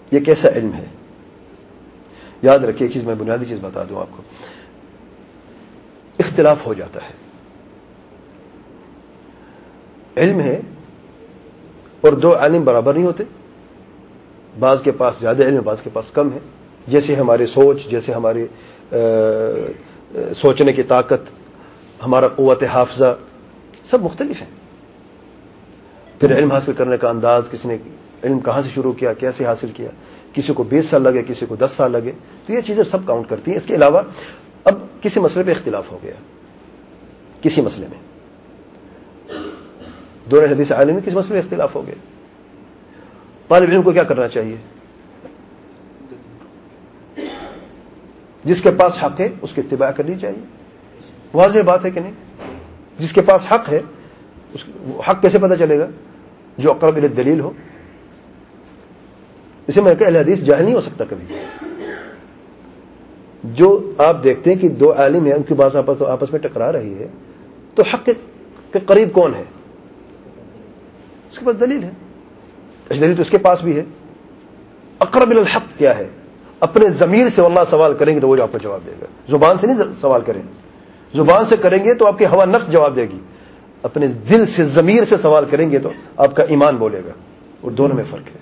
یہ کیسا علم ہے؟ یاد رکھیے ایک چیز، میں بنیادی چیز بتا دوں آپ کو، اختلاف ہو جاتا ہے. علم ہے اور دو عالم برابر نہیں ہوتے، بعض کے پاس زیادہ علم ہے، بعض کے پاس کم ہے. جیسے ہماری سوچ، جیسے ہماری سوچنے کی طاقت، ہمارا قوت حافظہ، سب مختلف ہیں. پھر علم حاصل کرنے کا انداز، کسی نے علم کہاں سے شروع کیا، کیسے حاصل کیا، کسی کو 20 سال لگے، کسی کو 10 سال لگے، تو یہ چیزیں سب کاؤنٹ کرتی ہیں. اس کے علاوہ اب کسی مسئلے پہ اختلاف ہو گیا، کسی مسئلے میں دونوں حدیث عالم میں کس مسئلے میں اختلاف ہو گیا، طالب علم کو کیا کرنا چاہیے؟ جس کے پاس حق ہے اس کی اتباع کرنی چاہیے. واضح بات ہے کہ نہیں؟ جس کے پاس حق ہے، حق کیسے پتہ چلے گا؟ جو اقرب الی الدلیل ہو. اسے میں کہ اہل حدیث جاہل نہیں ہو سکتا کبھی. جو آپ دیکھتے ہیں کہ دو عالم ہیں، ان کی بات آپس میں ٹکرا رہی ہے، تو حق کے قریب کون ہے؟ اس کے پاس دلیل ہے. دلیل تو اس کے پاس بھی ہے. اقرب الی الحق کیا ہے؟ اپنے ضمیر سے اللہ سوال کریں گے تو وہ آپ کو جواب دے گا. زبان سے نہیں سوال کریں، زبان سے کریں گے تو آپ کی ہوا نفس جواب دے گی. اپنے دل سے، ضمیر سے سوال کریں گے تو آپ کا ایمان بولے گا. اور دونوں میں فرق ہے.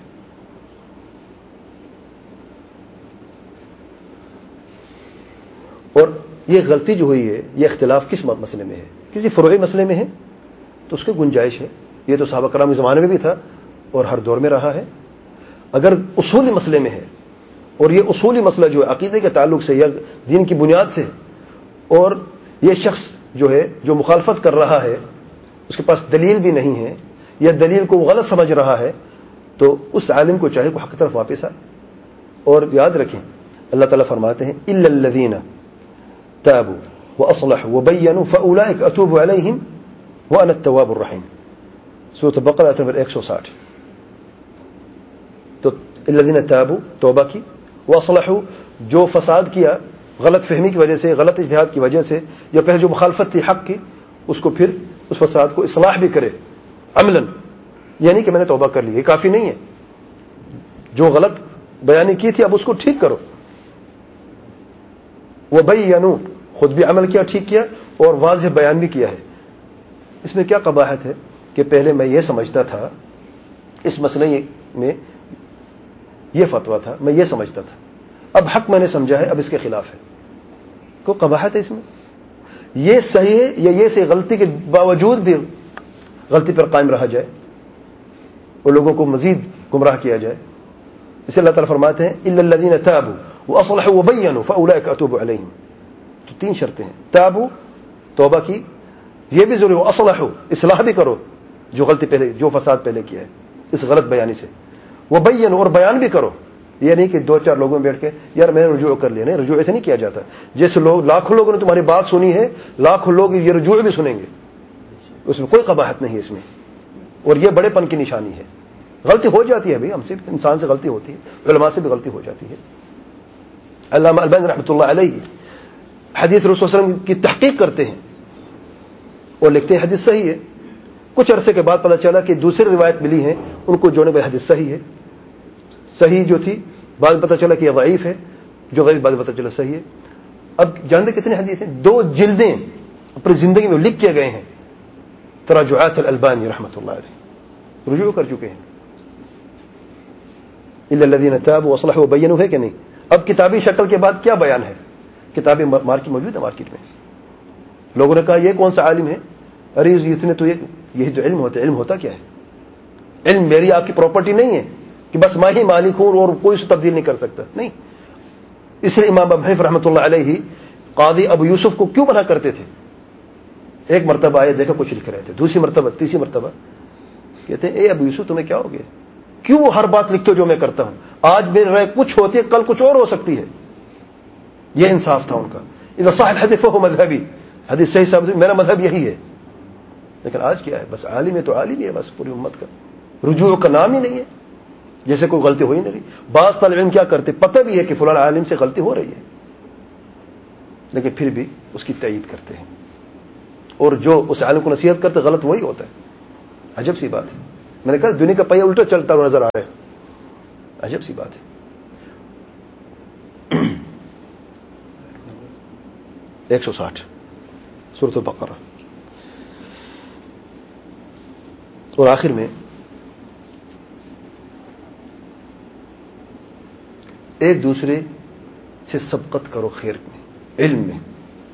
اور یہ غلطی جو ہوئی ہے، یہ اختلاف کس مسئلے میں ہے؟ کسی فروعی مسئلے میں ہے تو اس کی گنجائش ہے. یہ تو صحابہ کرام کے زمانے میں بھی تھا اور ہر دور میں رہا ہے. اگر اصولی مسئلے میں ہے، اور یہ اصولی مسئلہ جو ہے عقیدے کے تعلق سے یا دین کی بنیاد سے، اور یہ شخص جو ہے جو مخالفت کر رہا ہے اس کے پاس دلیل بھی نہیں ہے یا دلیل کو غلط سمجھ رہا ہے، تو اس عالم کو چاہے کہ حق کی طرف واپس آئے. اور یاد رکھیں اللہ تعالیٰ فرماتے ہیں الا الذین تابوا واصلحوا وبینوا فاولئک اتوب علیہم وانا التواب الرحیم. سورۃ البقرہ آیت نمبر 160. تو الذین تابوا، توبہ کی، واصلحوا، جو فساد کیا غلط فہمی کی وجہ سے، غلط اجتہاد کی وجہ سے، یا پہلے جو مخالفت تھی حق کی، اس کو پھر اس فساد کو اصلاح بھی کرے عملاً. یعنی کہ میں نے توبہ کر لی، یہ کافی نہیں ہے. جو غلط بیانی کی تھی اب اس کو ٹھیک کرو. وبینوا، خود بھی عمل کیا، ٹھیک کیا، اور واضح بیان بھی کیا ہے. اس میں کیا قباحت ہے کہ پہلے میں یہ سمجھتا تھا، اس مسئلے میں یہ فتویٰ تھا، میں یہ سمجھتا تھا، اب حق میں نے سمجھا ہے، اب اس کے خلاف ہے. کوئی قباحت ہے اس میں؟ یہ صحیح ہے یا یہ سے غلطی کے باوجود بھی غلطی پر قائم رہا جائے اور لوگوں کو مزید گمراہ کیا جائے؟ اسے اللہ تعالیٰ فرماتے ہیں الا الذین تابوا واصلحوا وبینوا فاولئک اتوب علیہم. تو 3 شرطیں ہیں. تابوا، توبہ کی، یہ بھی ضروری، واصلحوا، اصلاح بھی کرو جو غلطی پہلے، جو فساد پہلے کیا ہے اس غلط بیانی سے. وبینوا، اور بیان بھی کرو. یہ نہیں کہ 2-4 لوگوں میں بیٹھ کے یار میں نے رجوع کر لیا. نہیں، رجوع ایسے نہیں کیا جاتا. جیسے لوگ لاکھوں لوگوں نے تمہاری بات سنی ہے، لاکھوں لوگ یہ رجوع بھی سنیں گے. اس میں کوئی قباحت نہیں ہے اس میں. اور یہ بڑے پن کی نشانی ہے. غلطی ہو جاتی ہے بھائی، ہم سے انسان سے غلطی ہوتی ہے، علماء سے بھی غلطی ہو جاتی ہے. علامہ البانی رحمۃ اللہ علیہ حدیث رسول صلی اللہ علیہ وسلم کی تحقیق کرتے ہیں اور لکھتے ہیں حدیث صحیح ہے. کچھ عرصے کے بعد پتہ چلا کہ دوسری روایت ملی ہیں، ان کو جوڑنے میں حدیث صحیح ہے. صحیح جو تھی بعد میں پتہ چلا کہ یہ ضعیف ہے، جو ضعیف بعد میں پتہ چلا صحیح ہے. اب جانتے کتنے حدیث ہیں؟ 2 جلدیں اپنی زندگی میں لکھ کیے گئے ہیں. تراجعات الالبانی رحمۃ اللہ علیہ رجوع کر چکے ہیں. الا الذین تابوا واصلحوا وبینوا ہے کہ نہیں؟ اب کتابی شکل کے بعد کیا بیان ہے؟ کتابیں مارکیٹ موجود ہے، مارکیٹ میں. لوگوں نے کہا یہ کون سا عالم ہے؟ ارے اس نے تو یہ جو علم ہوتا ہے، علم ہوتا کیا ہے؟ علم میری آپ کی پراپرٹی نہیں ہے کہ بس میں ہی مالک ہوں اور کوئی اسے تبدیل نہیں کر سکتا. نہیں. اس لیے امام ابو حنیفہ رحمۃ اللہ علیہ قاضی ابو یوسف کو کیوں منع کرتے تھے؟ ایک مرتبہ آئے، دیکھا کچھ لکھ رہے تھے، دوسری مرتبہ، تیسری مرتبہ کہتے ہیں اے ابو یوسف تمہیں کیا ہو گیا؟ کیوں وہ ہر بات لکھتے ہو جو میں کرتا ہوں؟ آج میری رائے کچھ ہوتی ہے، کل کچھ اور ہو سکتی ہے. یہ انصاف تھا ان کا. اذا صح الحديث فهو مذهبي، حدیث صحیح ثابت، میرا مذہب یہی ہے. لیکن آج کیا ہے؟ بس عالم ہے تو عالم ہی ہے، بس پوری امت کا رجوع کا نام ہی نہیں ہے، جیسے کوئی غلطی ہو ہی نہیں رہی. بعض طالب علم کیا کرتے، پتہ بھی ہے کہ فلاں عالم سے غلطی ہو رہی ہے لیکن پھر بھی اس کی تائید کرتے ہیں، اور جو اس عالم کو نصیحت کرتے غلط وہی ہوتا ہے. عجب سی بات ہے. میں نے کہا دنیا کا پہیہ الٹا چلتا ہوا نظر آ رہا ہے. عجب سی بات ہے. 160 سورۃ البقرہ. اور آخر میں ایک دوسرے سے سبقت کرو خیر میں، علم میں.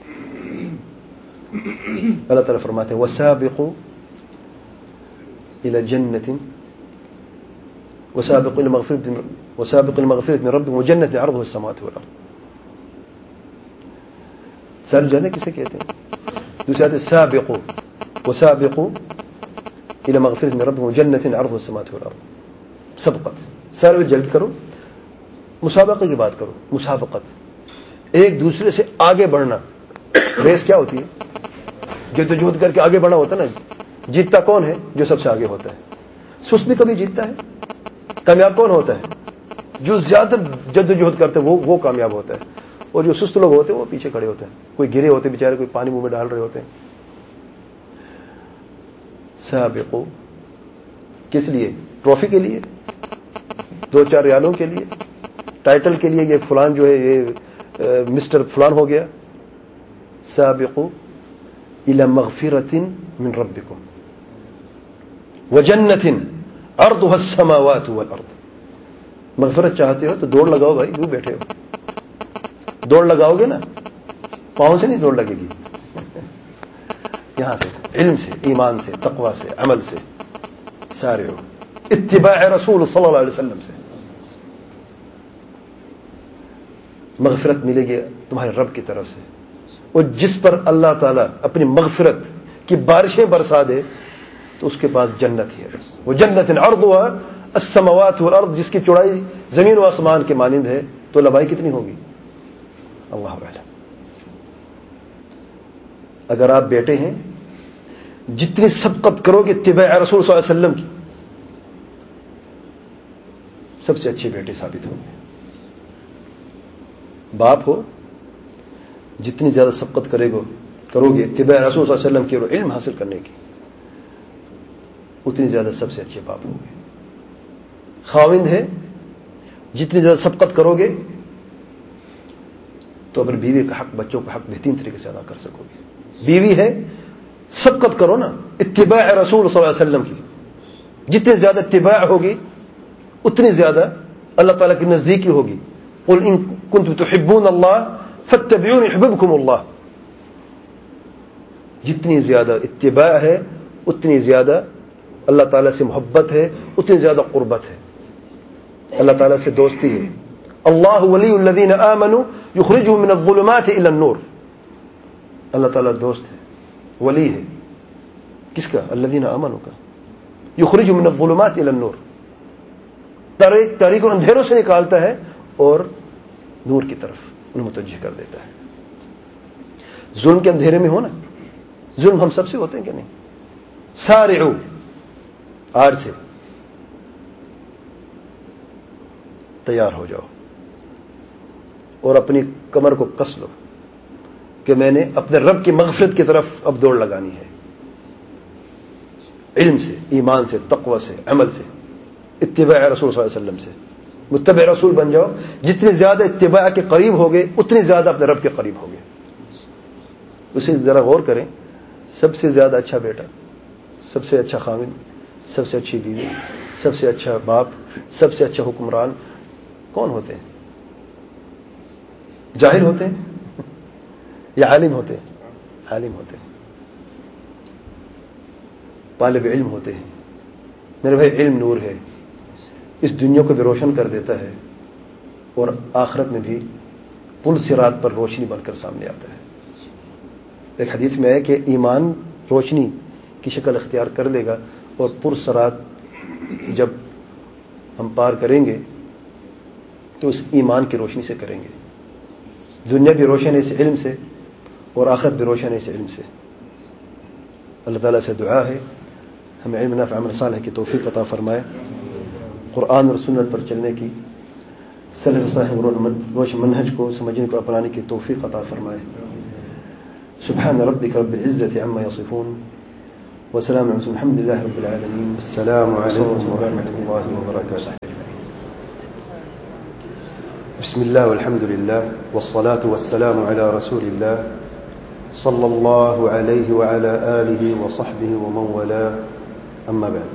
اللہ تعالیٰ فرماتے ہیں وَسَابِقُوا إِلَى جَنَّةٍ وَسَابِقُوا إِلَى مَغْفِرَةٍ مِّن رَبِّكُمْ وَجَنَّةٍ عَرْضُهَا السَّمَاوَاتُ وَالْأَرْضُ. سابق جانے کسے کہتے ہیں؟ دوسرے آتے سابقوا وَسَابِقُوا إِلَى مَغْفِرَةٍ مِّن رَبِّكُمْ وَجَنَّةٍ عَرْضُهَا السَّمَاوَاتُ وَالْأَرْضُ. سبقت، سارے جلد کرو، مسابقے کی بات کرو. مسابقت ایک دوسرے سے آگے بڑھنا. ریس کیا ہوتی ہے؟ جدوجہد کر کے آگے بڑھنا ہوتا ہے نا. جیتتا کون ہے؟ جو سب سے آگے ہوتا ہے. سست بھی کبھی جیتتا ہے. کامیاب کون ہوتا ہے؟ جو زیادہ جدوجہد کرتے ہیں وہ کامیاب ہوتا ہے. اور جو سست لوگ ہوتے ہیں وہ پیچھے کھڑے ہوتے ہیں. کوئی گرے ہوتے بیچارے، کوئی پانی منہ میں ڈال رہے ہوتے ہیں. سابقو کس لیے؟ ٹرافی کے لیے، 2-4 ریالوں کے لیے، ٹائٹل کے لیے. یہ فلان جو ہے یہ مسٹر فلان ہو گیا. سابقو إلى مغفرة من ربكم وجنة عرضها السماوات والأرض. مغفرت چاہتے ہو تو دوڑ لگاؤ بھائی. کیوں بیٹھے ہو؟ دوڑ لگاؤ گے نا، پاؤں سے نہیں دوڑ لگے گی. یہاں سے، علم سے، ایمان سے، تقوی سے، عمل سے. سارے ہو اتباع رسول صلی اللہ علیہ وسلم سے. مغفرت ملے گی تمہارے رب کی طرف سے. اور جس پر اللہ تعالیٰ اپنی مغفرت کی بارشیں برسا دے تو اس کے پاس جنت ہی ہے بس. وہ جنت عرضها السماوات والارض، جس کی چوڑائی زمین و آسمان کے مانند ہے. تو لمبائی کتنی ہوگی؟ اللہ اعلم. اگر آپ بیٹے ہیں، جتنی سبقت کرو گے اتباع رسول صلی اللہ علیہ وسلم کی، سب سے اچھے بیٹے ثابت ہوں گے. باپ ہو، جتنی زیادہ سبقت کرو گے اتباع رسول صلی اللہ علیہ وسلم کی اور علم حاصل کرنے کی، اتنی زیادہ سب سے اچھے باپ ہوں گے. خاوند ہے، جتنی زیادہ سبقت کرو گے تو اپنے بیوی کا حق، بچوں کا حق بہترین طریقے سے ادا کر سکو گے. بیوی ہے، سبقت کرو نا اتباع رسول صلی اللہ علیہ وسلم کی. جتنی زیادہ اتباع ہوگی اتنی زیادہ اللہ تعالیٰ کی نزدیکی ہوگی. قل ان کنتم تحبون اللہ فاتبعونی یحببکم اللہ. جتنی زیادہ اتباع ہے اتنی زیادہ اللہ تعالیٰ سے محبت ہے، اتنی زیادہ قربت ہے، اللہ تعالیٰ سے دوستی ہے. اللہ ولی الذین آمنوا یخرجهم من الظلمات الى النور. اللہ تعالیٰ دوست ہے، ولی ہے. کس کا؟ الذین آمنوا کا. یخرجهم من الظلمات الى النور، تاریک اور اندھیروں سے نکالتا ہے اور نور کی طرف انہیں متوجہ کر دیتا ہے. ظلم کے اندھیرے میں ہونا، ظلم ہم سب سے ہوتے ہیں کہ نہیں؟ سارعوا، آج سے تیار ہو جاؤ اور اپنی کمر کو کس لو کہ میں نے اپنے رب کی مغفرت کی طرف اب دوڑ لگانی ہے. علم سے، ایمان سے، تقوی سے، عمل سے، اتباع رسول صلی اللہ علیہ وسلم سے. متبع رسول بن جاؤ. جتنی زیادہ اتباع کے قریب ہوگے اتنی زیادہ اپنے رب کے قریب ہوگے. اسے ذرا غور کریں. سب سے زیادہ اچھا بیٹا، سب سے اچھا خاوند، سب سے اچھی بیوی، سب سے اچھا باپ، سب سے اچھا حکمران کون ہوتے ہیں؟ جاہل ہوتے ہیں یا عالم ہوتے ہیں؟ عالم ہوتے ہیں، طالب علم ہوتے ہیں. میرے بھائی، علم نور ہے، اس دنیا کو بھی روشن کر دیتا ہے اور آخرت میں بھی پل صراط پر روشنی بن کر سامنے آتا ہے. ایک حدیث میں ہے کہ ایمان روشنی کی شکل اختیار کر لے گا اور پل صراط جب ہم پار کریں گے تو اس ایمان کی روشنی سے کریں گے. دنیا بھی روشن ہے اس علم سے اور آخرت بھی روشن ہے اس علم سے. اللہ تعالیٰ سے دعا ہے ہمیں علم نافع عمل صالح کی توفیق عطا فرمائے. قرآن اور سنت پر چلنے کی، سلف صالح روشن منہج کو سمجھنے کو اپنانے کی توفیق عطا فرمائے. سبحان ربک رب العزت عما یصفون وسلام علیکم الحمد للہ رب العالمین. السلام علیکم ورحمۃ اللہ وبرکاتہ. بسم الله والحمد لله والصلاة والسلام على رسول الله صلى الله عليه وعلى آله وصحبه ومن والاه أما بعد.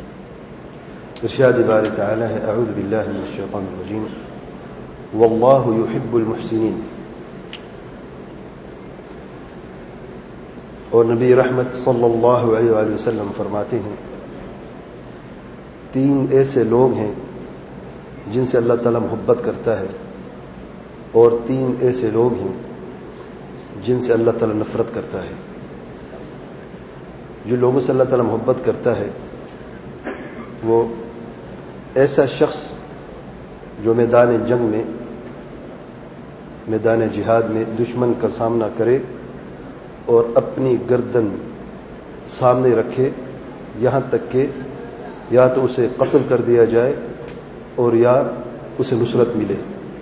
ارشاد باري تعالى أعوذ بالله من الشيطان الرجيم والله يحب المحسنين. اور نبی رحمت صلی اللہ علیہ وآلہ وسلم فرماتے ہیں 3 ایسے لوگ ہیں جن سے اللہ تعالیٰ محبت کرتا ہے اور 3 ایسے لوگ ہیں جن سے اللہ تعالیٰ نفرت کرتا ہے. جو لوگوں سے اللہ تعالیٰ محبت کرتا ہے وہ ایسا شخص جو میدان جنگ میں میدان جہاد میں دشمن کا سامنا کرے اور اپنی گردن سامنے رکھے یہاں تک کہ یا تو اسے قتل کر دیا جائے اور یا اسے نصرت ملے.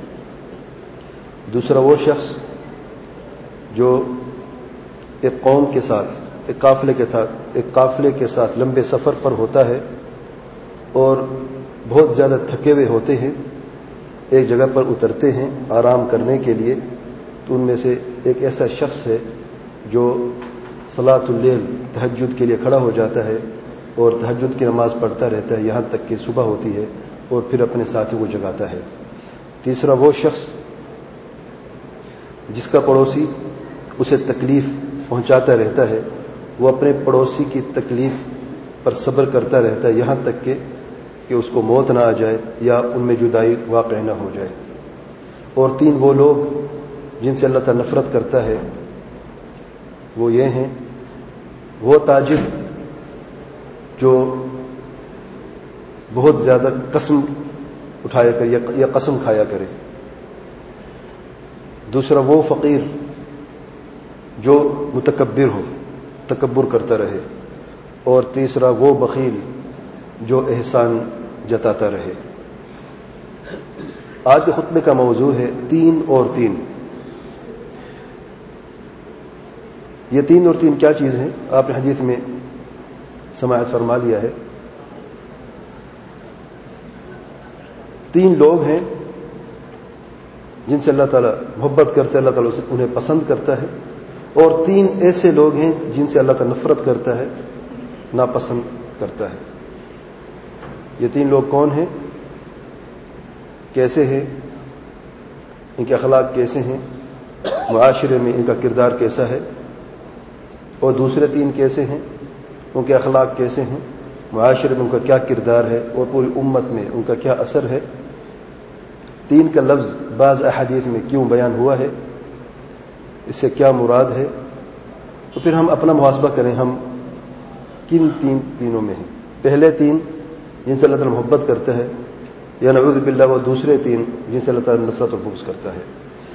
دوسرا وہ شخص جو ایک قوم کے ساتھ ایک قافلے کے ساتھ لمبے سفر پر ہوتا ہے اور بہت زیادہ تھکے ہوئے ہوتے ہیں, ایک جگہ پر اترتے ہیں آرام کرنے کے لیے, تو ان میں سے ایک ایسا شخص ہے جو صلاۃ اللیل تہجد کے لیے کھڑا ہو جاتا ہے اور تہجد کی نماز پڑھتا رہتا ہے یہاں تک کہ صبح ہوتی ہے اور پھر اپنے ساتھیوں کو جگاتا ہے. تیسرا وہ شخص جس کا پڑوسی اسے تکلیف پہنچاتا رہتا ہے, وہ اپنے پڑوسی کی تکلیف پر صبر کرتا رہتا ہے یہاں تک کہ اس کو موت نہ آ جائے یا ان میں جدائی واقع نہ ہو جائے. اور 3 وہ لوگ جن سے اللہ تعالیٰ نفرت کرتا ہے وہ یہ ہیں وہ تاجر جو بہت زیادہ قسم اٹھایا کرے یا قسم کھایا کرے. دوسرا وہ فقیر جو متکبر ہو, تکبر کرتا رہے. اور تیسرا وہ بخیل جو احسان جتاتا رہے. آج کے خطبے کا موضوع ہے 3 اور 3. یہ 3 اور 3 کیا چیز ہیں آپ نے حدیث میں سماعت فرما لیا ہے. 3 لوگ ہیں جن سے اللہ تعالیٰ محبت کرتا ہے, اللہ تعالیٰ انہیں پسند کرتا ہے, اور 3 ایسے لوگ ہیں جن سے اللہ تعالیٰ نفرت کرتا ہے, ناپسند کرتا ہے. یہ 3 لوگ کون ہیں, کیسے ہیں, ان کے اخلاق کیسے ہیں, معاشرے میں ان کا کردار کیسا ہے, اور دوسرے 3 کیسے ہیں, ان کے اخلاق کیسے ہیں, معاشرے میں ان کا کیا کردار ہے, اور پوری امت میں ان کا کیا اثر ہے. 3 کا لفظ بعض احادیث میں کیوں بیان ہوا ہے, اس سے کیا مراد ہے, تو پھر ہم اپنا محاسبہ کریں ہم کن 3 میں ہیں. پہلے 3 جن سے اللہ تعالیٰ محبت کرتا ہے یا نعوذ باللہ, وہ دوسرے 3 جن سے اللہ تعالیٰ نفرت اور بغض کرتا ہے.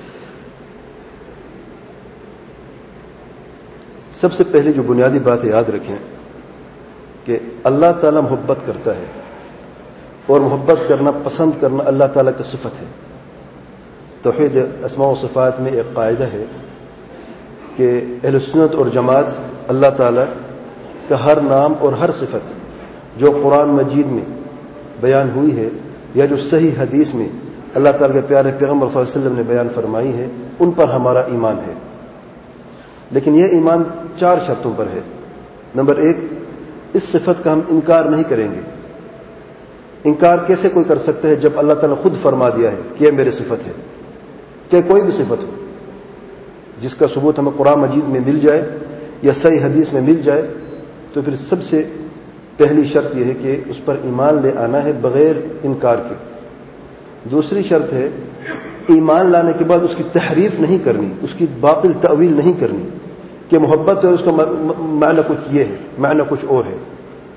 سب سے پہلے جو بنیادی بات ہے یاد رکھیں کہ اللہ تعالیٰ محبت کرتا ہے اور محبت کرنا پسند کرنا اللہ تعالیٰ کی صفت ہے. توحید اسماء و صفات میں ایک قاعدہ ہے کہ اہل سنت اور جماعت اللہ تعالیٰ کا ہر نام اور ہر صفت جو قرآن مجید میں بیان ہوئی ہے یا جو صحیح حدیث میں اللہ تعالیٰ کے پیارے پیغمبر صلی اللہ علیہ وسلم نے بیان فرمائی ہے, ان پر ہمارا ایمان ہے. لیکن یہ ایمان 4 شرطوں پر ہے. نمبر 1, اس صفت کا ہم انکار نہیں کریں گے. انکار کیسے کوئی کر سکتا ہے جب اللہ تعالیٰ خود فرما دیا ہے کہ یہ میری صفت ہے. کہ کوئی بھی صفت ہو جس کا ثبوت ہمیں قرآن مجید میں مل جائے یا صحیح حدیث میں مل جائے, تو پھر سب سے پہلی شرط یہ ہے کہ اس پر ایمان لے آنا ہے بغیر انکار کے. دوسری شرط ہے ایمان لانے کے بعد اس کی تحریف نہیں کرنی, اس کی باطل تعویل نہیں کرنی کہ محبت ہے اس کا معنی کچھ یہ ہے, معنی کچھ اور ہے.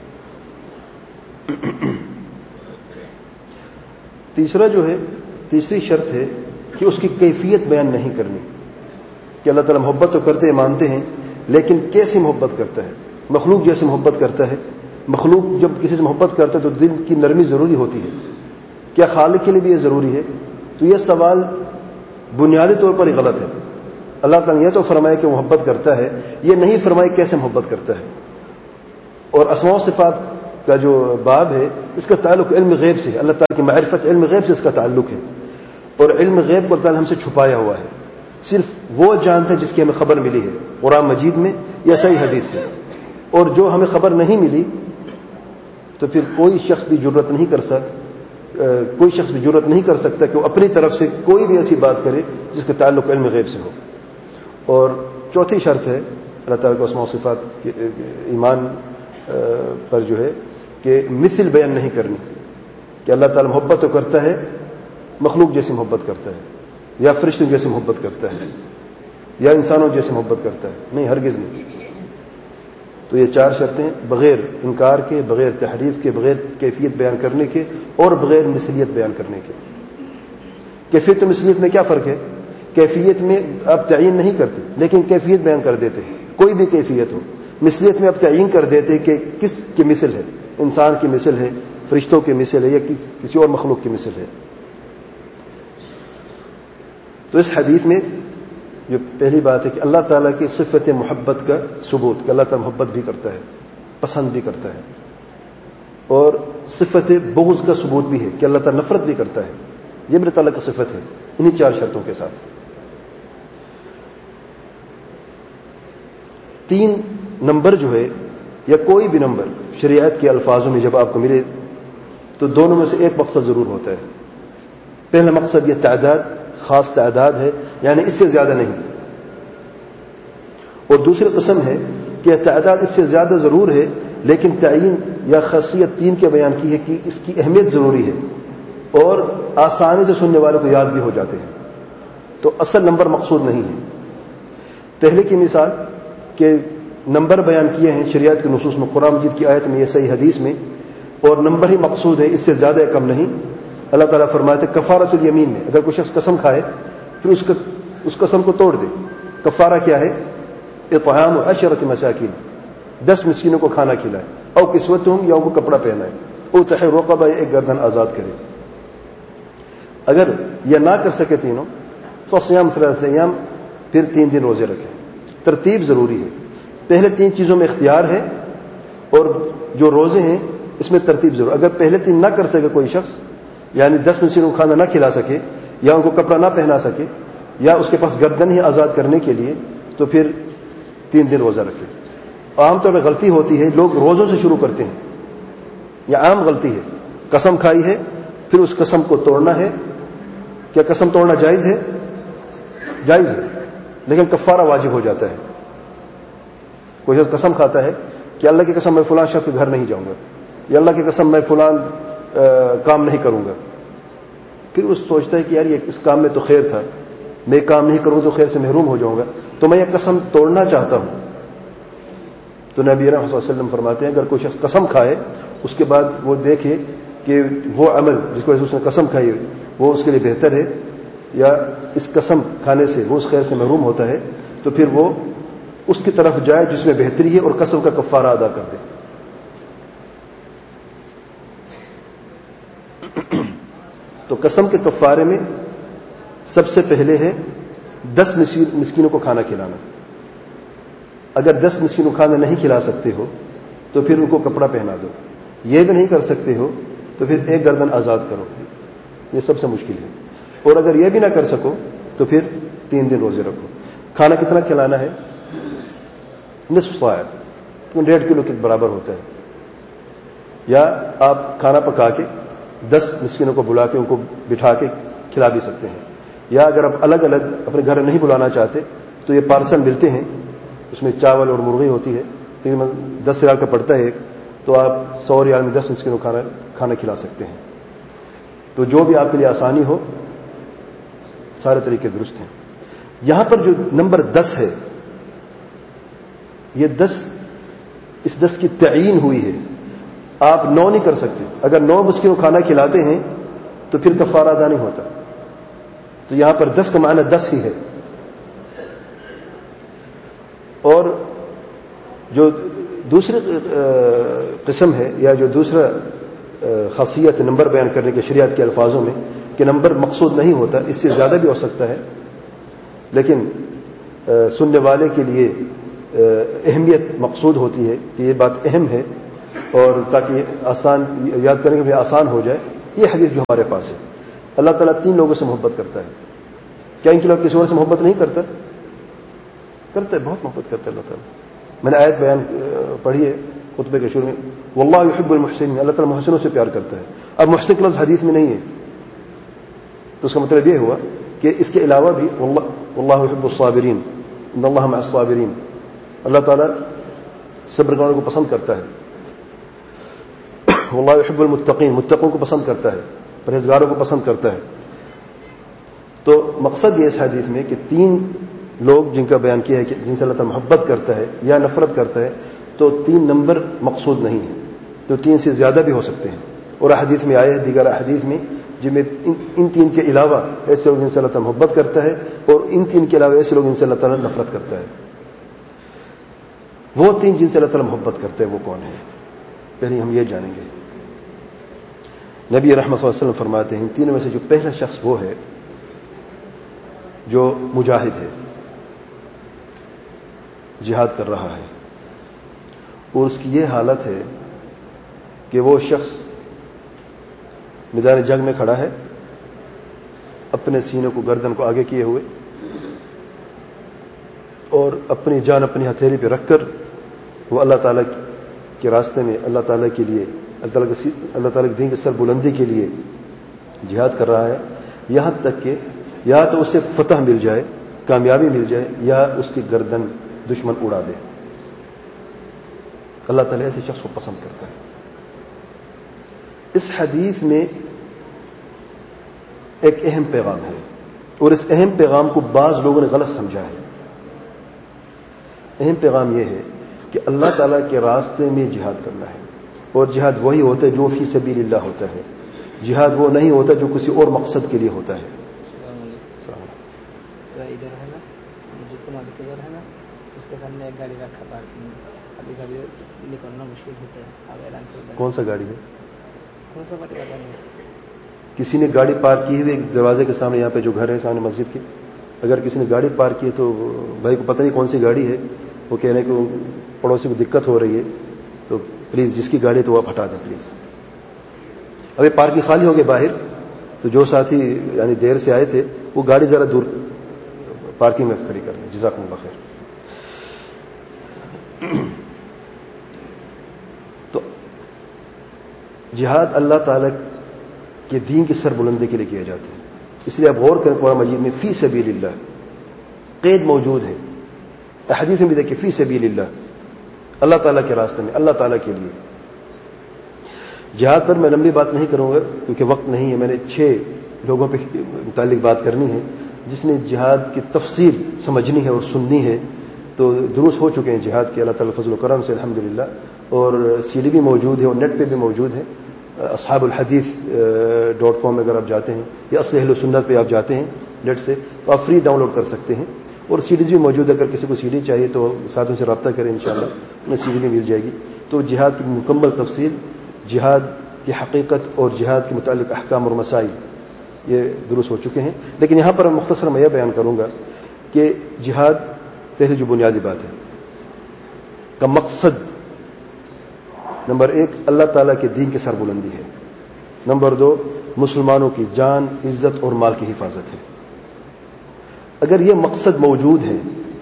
تیسری شرط ہے کہ اس کی کیفیت بیان نہیں کرنی کہ اللہ تعالیٰ محبت تو کرتے ہیں, مانتے ہیں, لیکن کیسی محبت کرتا ہے. مخلوق جیسے محبت کرتا ہے. مخلوق جب کسی سے محبت کرتا ہے تو دل کی نرمی ضروری ہوتی ہے. کیا خالق کے لیے بھی یہ ضروری ہے؟ تو یہ سوال بنیادی طور پر ہی غلط ہے. اللہ تعالیٰ نے یہ تو فرمایا کہ محبت کرتا ہے, یہ نہیں فرمایا کیسے محبت کرتا ہے. اور اسماء و صفات کا جو باب ہے اس کا تعلق علم غیب سے ہے. اللہ تعالیٰ کی معرفت علم غیب سے اس کا تعلق ہے, اور علم غیب کو اللہ تعالیٰ ہم سے چھپایا ہوا ہے. صرف وہ جانتے ہیں جس کی ہمیں خبر ملی ہے قرآن مجید میں یا صحیح حدیث سے، اور جو ہمیں خبر نہیں ملی تو پھر کوئی شخص بھی جرأت نہیں کر سکتا کہ وہ اپنی طرف سے کوئی بھی ایسی بات کرے جس کا تعلق علم غیب سے ہو۔ اور چوتھی شرط ہے اللہ تعالیٰ کو اسماء و صفات کے ایمان پر جو ہے کہ مثل بیان نہیں کرنی، کہ اللہ تعالیٰ محبت تو کرتا ہے مخلوق جیسی محبت کرتا ہے، یا فرشتوں جیسی محبت کرتا ہے، یا انسانوں جیسی محبت کرتا ہے، نہیں، ہرگز نہیں۔ تو یہ 4 شرطیں بغیر انکار کے، بغیر تحریف کے، بغیر کیفیت بیان کرنے کے، اور بغیر مثلیت بیان کرنے کے۔ کیفیت و مثلیت میں کیا فرق ہے؟ کیفیت میں آپ تعین نہیں کرتے لیکن کیفیت بیان کر دیتے ہیں، کوئی بھی کیفیت ہو۔ مثلیت میں آپ تعین کر دیتے کہ کس کی مثل ہے، انسان کی مثل ہے، فرشتوں کی مثل ہے، یا کسی اور مخلوق کی مثل ہے۔ تو اس حدیث میں جو پہلی بات ہے کہ اللہ تعالیٰ کی صفت محبت کا ثبوت، کہ اللہ تعالیٰ محبت بھی کرتا ہے، پسند بھی کرتا ہے، اور صفت بغض کا ثبوت بھی ہے کہ اللہ تعالیٰ نفرت بھی کرتا ہے، یہ بھی اللہ تعالیٰ کی صفت ہے انہی 4 شرطوں کے ساتھ۔ 3 نمبر جو ہے یا کوئی بھی نمبر شریعت کے الفاظوں میں جب آپ کو ملے تو دونوں میں سے ایک مقصد ضرور ہوتا ہے۔ پہلا مقصد یہ تعداد، خاص تعداد ہے، یعنی اس سے زیادہ نہیں، اور دوسری قسم ہے کہ تعداد اس سے زیادہ ضرور ہے لیکن تعین یا خاصیت 3 کے بیان کی ہے کہ اس کی اہمیت ضروری ہے اور آسانی سے سننے والوں کو یاد بھی ہو جاتے ہیں، تو اصل نمبر مقصود نہیں ہے۔ پہلے کی مثال کہ نمبر بیان کیے ہیں شریعت کے نصوص میں، قرآن مجید کی آیت میں یا صحیح حدیث میں، اور نمبر ہی مقصود ہے، اس سے زیادہ کم نہیں۔ اللہ تعالیٰ فرماتے ہیں کفارۃ الیمین میں اگر کوئی شخص قسم کھائے پھر اس قسم کو توڑ دے، کفارہ کیا ہے؟ اطعام 10 مساکین، 10 مسکینوں کو کھانا کھلائے، او کسوتہم، یا ان کو کپڑا پہنائے، او تحریر رقبہ، یا ایک گردن آزاد کرے۔ اگر یہ نہ کر سکے تینوں فصیام 3 ایام، پھر 3 دن روزے رکھیں۔ ترتیب ضروری ہے، پہلے 3 چیزوں میں اختیار ہے، اور جو روزے ہیں اس میں ترتیب ضرور۔ اگر پہلے 3 نہ کر سکے کوئی شخص، یعنی 10 مسکینوں کو کھانا نہ کھلا سکے، یا ان کو کپڑا نہ پہنا سکے، یا اس کے پاس گردن ہی آزاد کرنے کے لیے، تو پھر 3 دن روزہ رکھے۔ عام طور پہ غلطی ہوتی ہے، لوگ روزوں سے شروع کرتے ہیں، یہ عام غلطی ہے۔ قسم کھائی ہے پھر اس قسم کو توڑنا ہے۔ کیا قسم توڑنا جائز ہے؟ جائز ہے، لیکن کفارہ واجب ہو جاتا ہے۔ کوئی شخص قسم کھاتا ہے کہ اللہ کی قسم میں فلاں شخص کے گھر نہیں جاؤں گا، یا اللہ کی قسم میں فلاں کام نہیں کروں گا، پھر وہ سوچتا ہے کہ یار یہ اس کام میں تو خیر تھا، میں کام نہیں کروں تو خیر سے محروم ہو جاؤں گا، تو میں یہ قسم توڑنا چاہتا ہوں۔ تو نبی رحمۃ اللہ علیہ وسلم فرماتے ہیں اگر کوئی شخص قسم کھائے اس کے بعد وہ دیکھے کہ وہ عمل جس کو اس نے قسم کھائی وہ اس کے لیے بہتر ہے، یا اس قسم کھانے سے وہ اس خیر سے محروم ہوتا ہے، تو پھر وہ اس کی طرف جائے جس میں بہتری ہے اور قسم کا کفارہ ادا کر دے۔ تو قسم کے کفارے میں سب سے پہلے ہے 10 مسکینوں کو کھانا کھلانا۔ اگر 10 مسکینوں کو کھانا نہیں کھلا سکتے ہو تو پھر ان کو کپڑا پہنا دو، یہ بھی نہیں کر سکتے ہو تو پھر ایک گردن آزاد کرو، یہ سب سے مشکل ہے۔ اور اگر یہ بھی نہ کر سکو تو پھر 3 دن روزے رکھو۔ کھانا کتنا کھلانا ہے؟ نصف صاع، 1.5 کلو کے برابر ہوتا ہے۔ یا آپ کھانا پکا کے 10 مسکینوں کو بلا کے ان کو بٹھا کے کھلا بھی سکتے ہیں، یا اگر آپ الگ الگ اپنے گھر نہیں بلانا چاہتے تو یہ پارسل ملتے ہیں، اس میں چاول اور مرغی ہوتی ہے، 10 ریال کا پڑتا ہے ایک، تو آپ 100 ریال میں 10 مسکینوں کو کھانا کھلا سکتے ہیں۔ تو جو بھی آپ کے لیے آسانی ہو، سارے طریقے درست ہیں۔ یہاں پر جو نمبر 10 ہے، یہ 10 اس 10 کی تعین ہوئی ہے، آپ 9 نہیں کر سکتے۔ اگر 9 مسکینوں کو کھانا کھلاتے ہیں تو پھر کفارہ ادا نہیں ہوتا، تو یہاں پر 10 کا معنی 10 ہی ہے۔ اور جو دوسری قسم ہے یا جو دوسرا خاصیت نمبر بیان کرنے کے شریعت کے الفاظوں میں کہ نمبر مقصود نہیں ہوتا، اس سے زیادہ بھی ہو سکتا ہے، لیکن سننے والے کے لیے اہمیت مقصود ہوتی ہے کہ یہ بات اہم ہے، اور تاکہ آسان یاد کرنے کے لیے آسان ہو جائے۔ یہ حدیث جو ہمارے پاس ہے، اللہ تعالیٰ 3 لوگوں سے محبت کرتا ہے، کیا ان کے علاوہ کسی اور سے محبت نہیں کرتا؟ کرتا ہے، بہت محبت کرتا ہے اللہ تعالیٰ. میں نے آیت بیان پڑھی ہے خطبے کے شروع میں، واللہ یحب المحسنین، اللہ تعالیٰ محسنوں سے پیار کرتا ہے. اب محسن کا لفظ حدیث میں نہیں ہے، تو اس کا مطلب یہ ہوا کہ اس کے علاوہ بھی واللہ یحب الصابرین، ان اللہ مع الصابرین، اللہ تعالیٰ صبر کرنے کو پسند کرتا ہے. واللہ یحب المتقین، متقوں کو پسند کرتا ہے، پرہیزگاروں کو پسند کرتا ہے. تو مقصد یہ اس حدیث میں کہ 3 لوگ جن کا بیان کیا ہے کہ جن سے اللہ تعالیٰ محبت کرتا ہے یا نفرت کرتا ہے، تو 3 نمبر مقصود نہیں ہے، تو 3 سے زیادہ بھی ہو سکتے ہیں. اور حدیث میں آئے ہیں دیگر حدیث میں جن میں ان 3 کے علاوہ ایسے لوگ جن سے اللہ تعالیٰ محبت کرتا ہے، اور ان 3 کے علاوہ ایسے لوگ جن سے اللہ تعالیٰ نفرت کرتا ہے. وہ 3 جن سے اللہ تعالیٰ محبت کرتا ہے وہ کون ہے؟ پہلے ہم یہ جانیں گے. نبی رحمت صلی اللہ علیہ وسلم فرماتے ہیں ان 3 میں سے جو پہلا شخص وہ ہے جو مجاہد ہے، جہاد کر رہا ہے، اور اس کی یہ حالت ہے کہ وہ شخص میدان جنگ میں کھڑا ہے، اپنے سینے کو گردن کو آگے کیے ہوئے، اور اپنی جان اپنی ہتھیلی پہ رکھ کر وہ اللہ تعالیٰ کے راستے میں، اللہ تعالیٰ کے لیے، اللہ تعالیٰ کے دین کی سر بلندی کے لیے جہاد کر رہا ہے، یہاں تک کہ یا تو اسے فتح مل جائے، کامیابی مل جائے، یا اس کی گردن دشمن اڑا دے. اللہ تعالیٰ ایسے شخص کو پسند کرتا ہے. اس حدیث میں ایک اہم پیغام ہے، اور اس اہم پیغام کو بعض لوگوں نے غلط سمجھا ہے. اہم پیغام یہ ہے کہ اللہ تعالیٰ کے راستے میں جہاد کرنا ہے، اور جہاد وہی ہوتا ہے جو فی سبیل اللہ ہوتا ہے. جہاد وہ نہیں ہوتا جو کسی اور مقصد کے لیے ہوتا ہے. ادھر ہے نا جس کو مالک ادھر ہے نا، اس کے سامنے ایک گاڑی رکھا پارکنگ میں، ابھی گاڑی نکلنا مشکل ہوتا ہے. اب اعلان کر دیں. کون سا گاڑی ہے؟ کون سا پتا نہیں. کسی نے گاڑی پارک کی ہوئی ایک دروازے کے سامنے، یہاں پہ جو گھر ہے سامنے مسجد کے، اگر کسی نے گاڑی پارک کی تو بھائی کو پتہ نہیں کون سی گاڑی ہے، وہ کہہ رہے ہیں کہ پڑوسی کو دقت ہو رہی ہے، تو پلیز جس کی گاڑی تو وہ آپ ہٹا دیں پلیز. ابھی پارکنگ خالی ہو گئے باہر، تو جو ساتھی یعنی دیر سے آئے تھے وہ گاڑی ذرا دور پارکنگ میں کھڑی کر لیں. جزاکم اللہ خیر. تو جہاد اللہ تعالی کے دین کی سر بلندی کے لیے کیا جاتا ہے. اس لیے آپ غور کریں قرآن مجید میں فی سبیل اللہ قید موجود ہے. حدیث میں بھی دیکھیں فی سبیل اللہ، اللہ تعالیٰ کے راستے میں، اللہ تعالیٰ کے لیے. جہاد پر میں لمبی بات نہیں کروں گا کیونکہ وقت نہیں ہے. میں نے 6 لوگوں پہ متعلق بات کرنی ہے جس نے جہاد کی تفصیل سمجھنی ہے اور سننی ہے. تو دروس ہو چکے ہیں جہاد کے اللہ تعالیٰ فضل و کرم سے الحمدللہ، اور CD بھی موجود ہے اور نیٹ پہ بھی موجود ہے. اصحاب الحدیث .com اگر آپ جاتے ہیں یا اصل اہل سنت پہ آپ جاتے ہیں نیٹ سے تو آپ فری ڈاؤن لوڈ کر سکتے ہیں. اور CDs بھی موجود ہے، اگر کسی کو CD چاہیے تو ساتھوں سے رابطہ کریں انشاءاللہ، انہیں CD بھی مل جائے گی. تو جہاد کی مکمل تفصیل، جہاد کی حقیقت اور جہاد کے متعلق احکام اور مسائل یہ درست ہو چکے ہیں. لیکن یہاں پر مختصر میں یہ بیان کروں گا کہ جہاد پہلے جو بنیادی بات ہے کا مقصد نمبر 1 اللہ تعالیٰ کے دین کی سربلندی ہے. نمبر 2 مسلمانوں کی جان، عزت اور مال کی حفاظت ہے. اگر یہ مقصد موجود ہے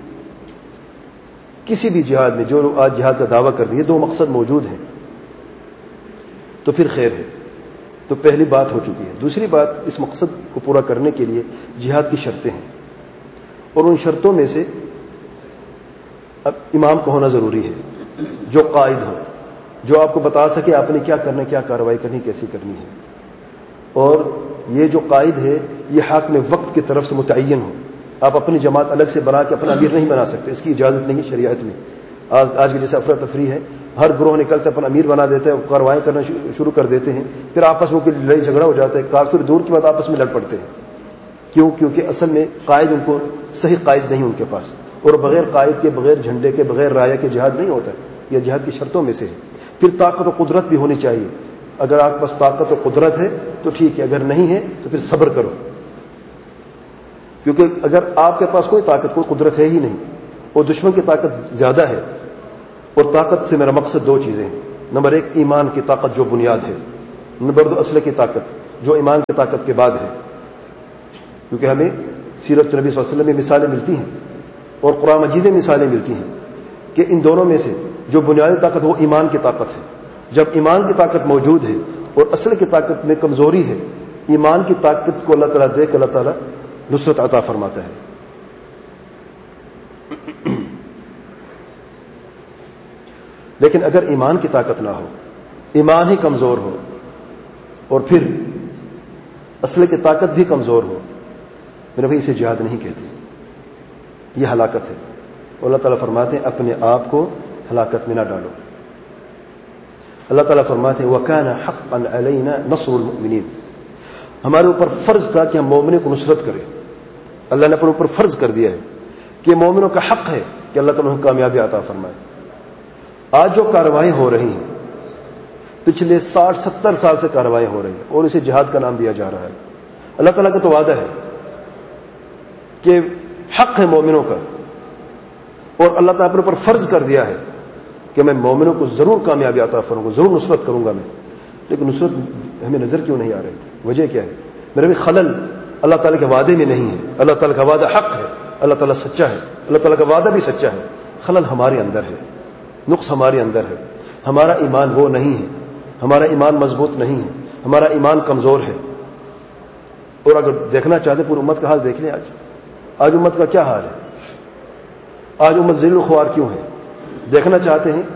کسی بھی جہاد میں، جو لوگ آج جہاد کا دعویٰ کر دیں، یہ 2 مقصد موجود ہیں تو پھر خیر ہے. تو پہلی بات ہو چکی ہے. دوسری بات، اس مقصد کو پورا کرنے کے لیے جہاد کی شرطیں ہیں، اور ان شرطوں میں سے اب امام کو ہونا ضروری ہے جو قائد ہو، جو آپ کو بتا سکے آپ نے کیا کرنا ہے، کیا کارروائی کرنی، کیسی کرنی ہے. اور یہ جو قائد ہے یہ حاکم وقت کی طرف سے متعین ہو. آپ اپنی جماعت الگ سے بنا کے اپنا امیر نہیں بنا سکتے، اس کی اجازت نہیں شریعت میں. آج کی جیسے افراتفری ہے، ہر گروہ نکلتا ہے اپنا امیر بنا دیتا ہے، کارروائیں کرنا شروع کر دیتے ہیں، پھر آپس میں لڑائی جھگڑا ہو جاتا ہے. کافر دور کی بات آپس میں لڑ پڑتے ہیں. کیوں؟ کیونکہ اصل میں قائد ان کو صحیح قائد نہیں ان کے پاس. اور بغیر قائد کے، بغیر جھنڈے کے، بغیر رایا کے جہاد نہیں ہوتا. یہ جہاد کی شرطوں میں سے ہے. پھر طاقت و قدرت بھی ہونی چاہیے. اگر آپ کے پاس طاقت و قدرت ہے تو ٹھیک ہے، اگر نہیں ہے تو پھر صبر کرو. کیونکہ اگر آپ کے پاس کوئی طاقت، کوئی قدرت ہے ہی نہیں، اور دشمن کی طاقت زیادہ ہے، اور طاقت سے میرا مقصد 2 چیزیں ہیں. نمبر 1 ایمان کی طاقت جو بنیاد ہے. نمبر 2 اسلحے کی طاقت جو ایمان کی طاقت کے بعد ہے. کیونکہ ہمیں سیرت نبی صلی اللہ علیہ وسلم میں مثالیں ملتی ہیں اور قرآن مجید میں مثالیں ملتی ہیں کہ ان دونوں میں سے جو بنیادی طاقت وہ ایمان کی طاقت ہے. جب ایمان کی طاقت موجود ہے اور اصل کی طاقت میں کمزوری ہے، ایمان کی طاقت کو اللہ تعالیٰ دے کے اللہ تعالیٰ نصرت عطا فرماتا ہے. لیکن اگر ایمان کی طاقت نہ ہو، ایمان ہی کمزور ہو اور پھر اصل کی طاقت بھی کمزور ہو، میرے بھائی اسے جہاد نہیں کہتے، یہ ہلاکت ہے. اللہ تعالیٰ فرماتے ہیں اپنے آپ کو ہلاکت میں نہ ڈالو. اللہ تعالیٰ فرماتے ہیں وَكَانَ حَقًّا عَلَيْنَا نَصْرُ الْمُؤْمِنِينَ، ہمارے اوپر فرض تھا کہ ہم مومنوں کو نصرت کریں. اللہ نے اپنے اوپر فرض کر دیا ہے کہ مومنوں کا حق ہے کہ اللہ تعالیٰ انہیں کامیابی عطا فرمائے. آج جو کارروائیں ہو رہی ہیں، پچھلے 60-70 سال سے کارروائیں ہو رہی ہیں اور اسے جہاد کا نام دیا جا رہا ہے. اللہ تعالیٰ کا تو وعدہ ہے کہ حق ہے مومنوں کا، اور اللہ تعالیٰ اپنے اوپر فرض کر دیا ہے کہ میں مومنوں کو ضرور کامیابی عطا کروں گا، ضرور نصرت کروں گا میں. لیکن نصرت ہمیں نظر کیوں نہیں آ رہی؟ وجہ کیا ہے؟ میرے بھی خلل اللہ تعالیٰ کے وعدے میں نہیں ہے. اللہ تعالیٰ کا وعدہ حق ہے، اللہ تعالیٰ سچا ہے، اللہ تعالیٰ کا وعدہ بھی سچا ہے. خلل ہمارے اندر ہے، نقص ہمارے اندر ہے. ہمارا ایمان وہ نہیں ہے، ہمارا ایمان مضبوط نہیں ہے، ہمارا ایمان کمزور ہے. اور اگر دیکھنا چاہتے پوری امت کا حال دیکھ لیں. آج امت کا کیا حال ہے؟ آج امت ذلیل و خوار کیوں ہے؟ دیکھنا چاہتے ہیں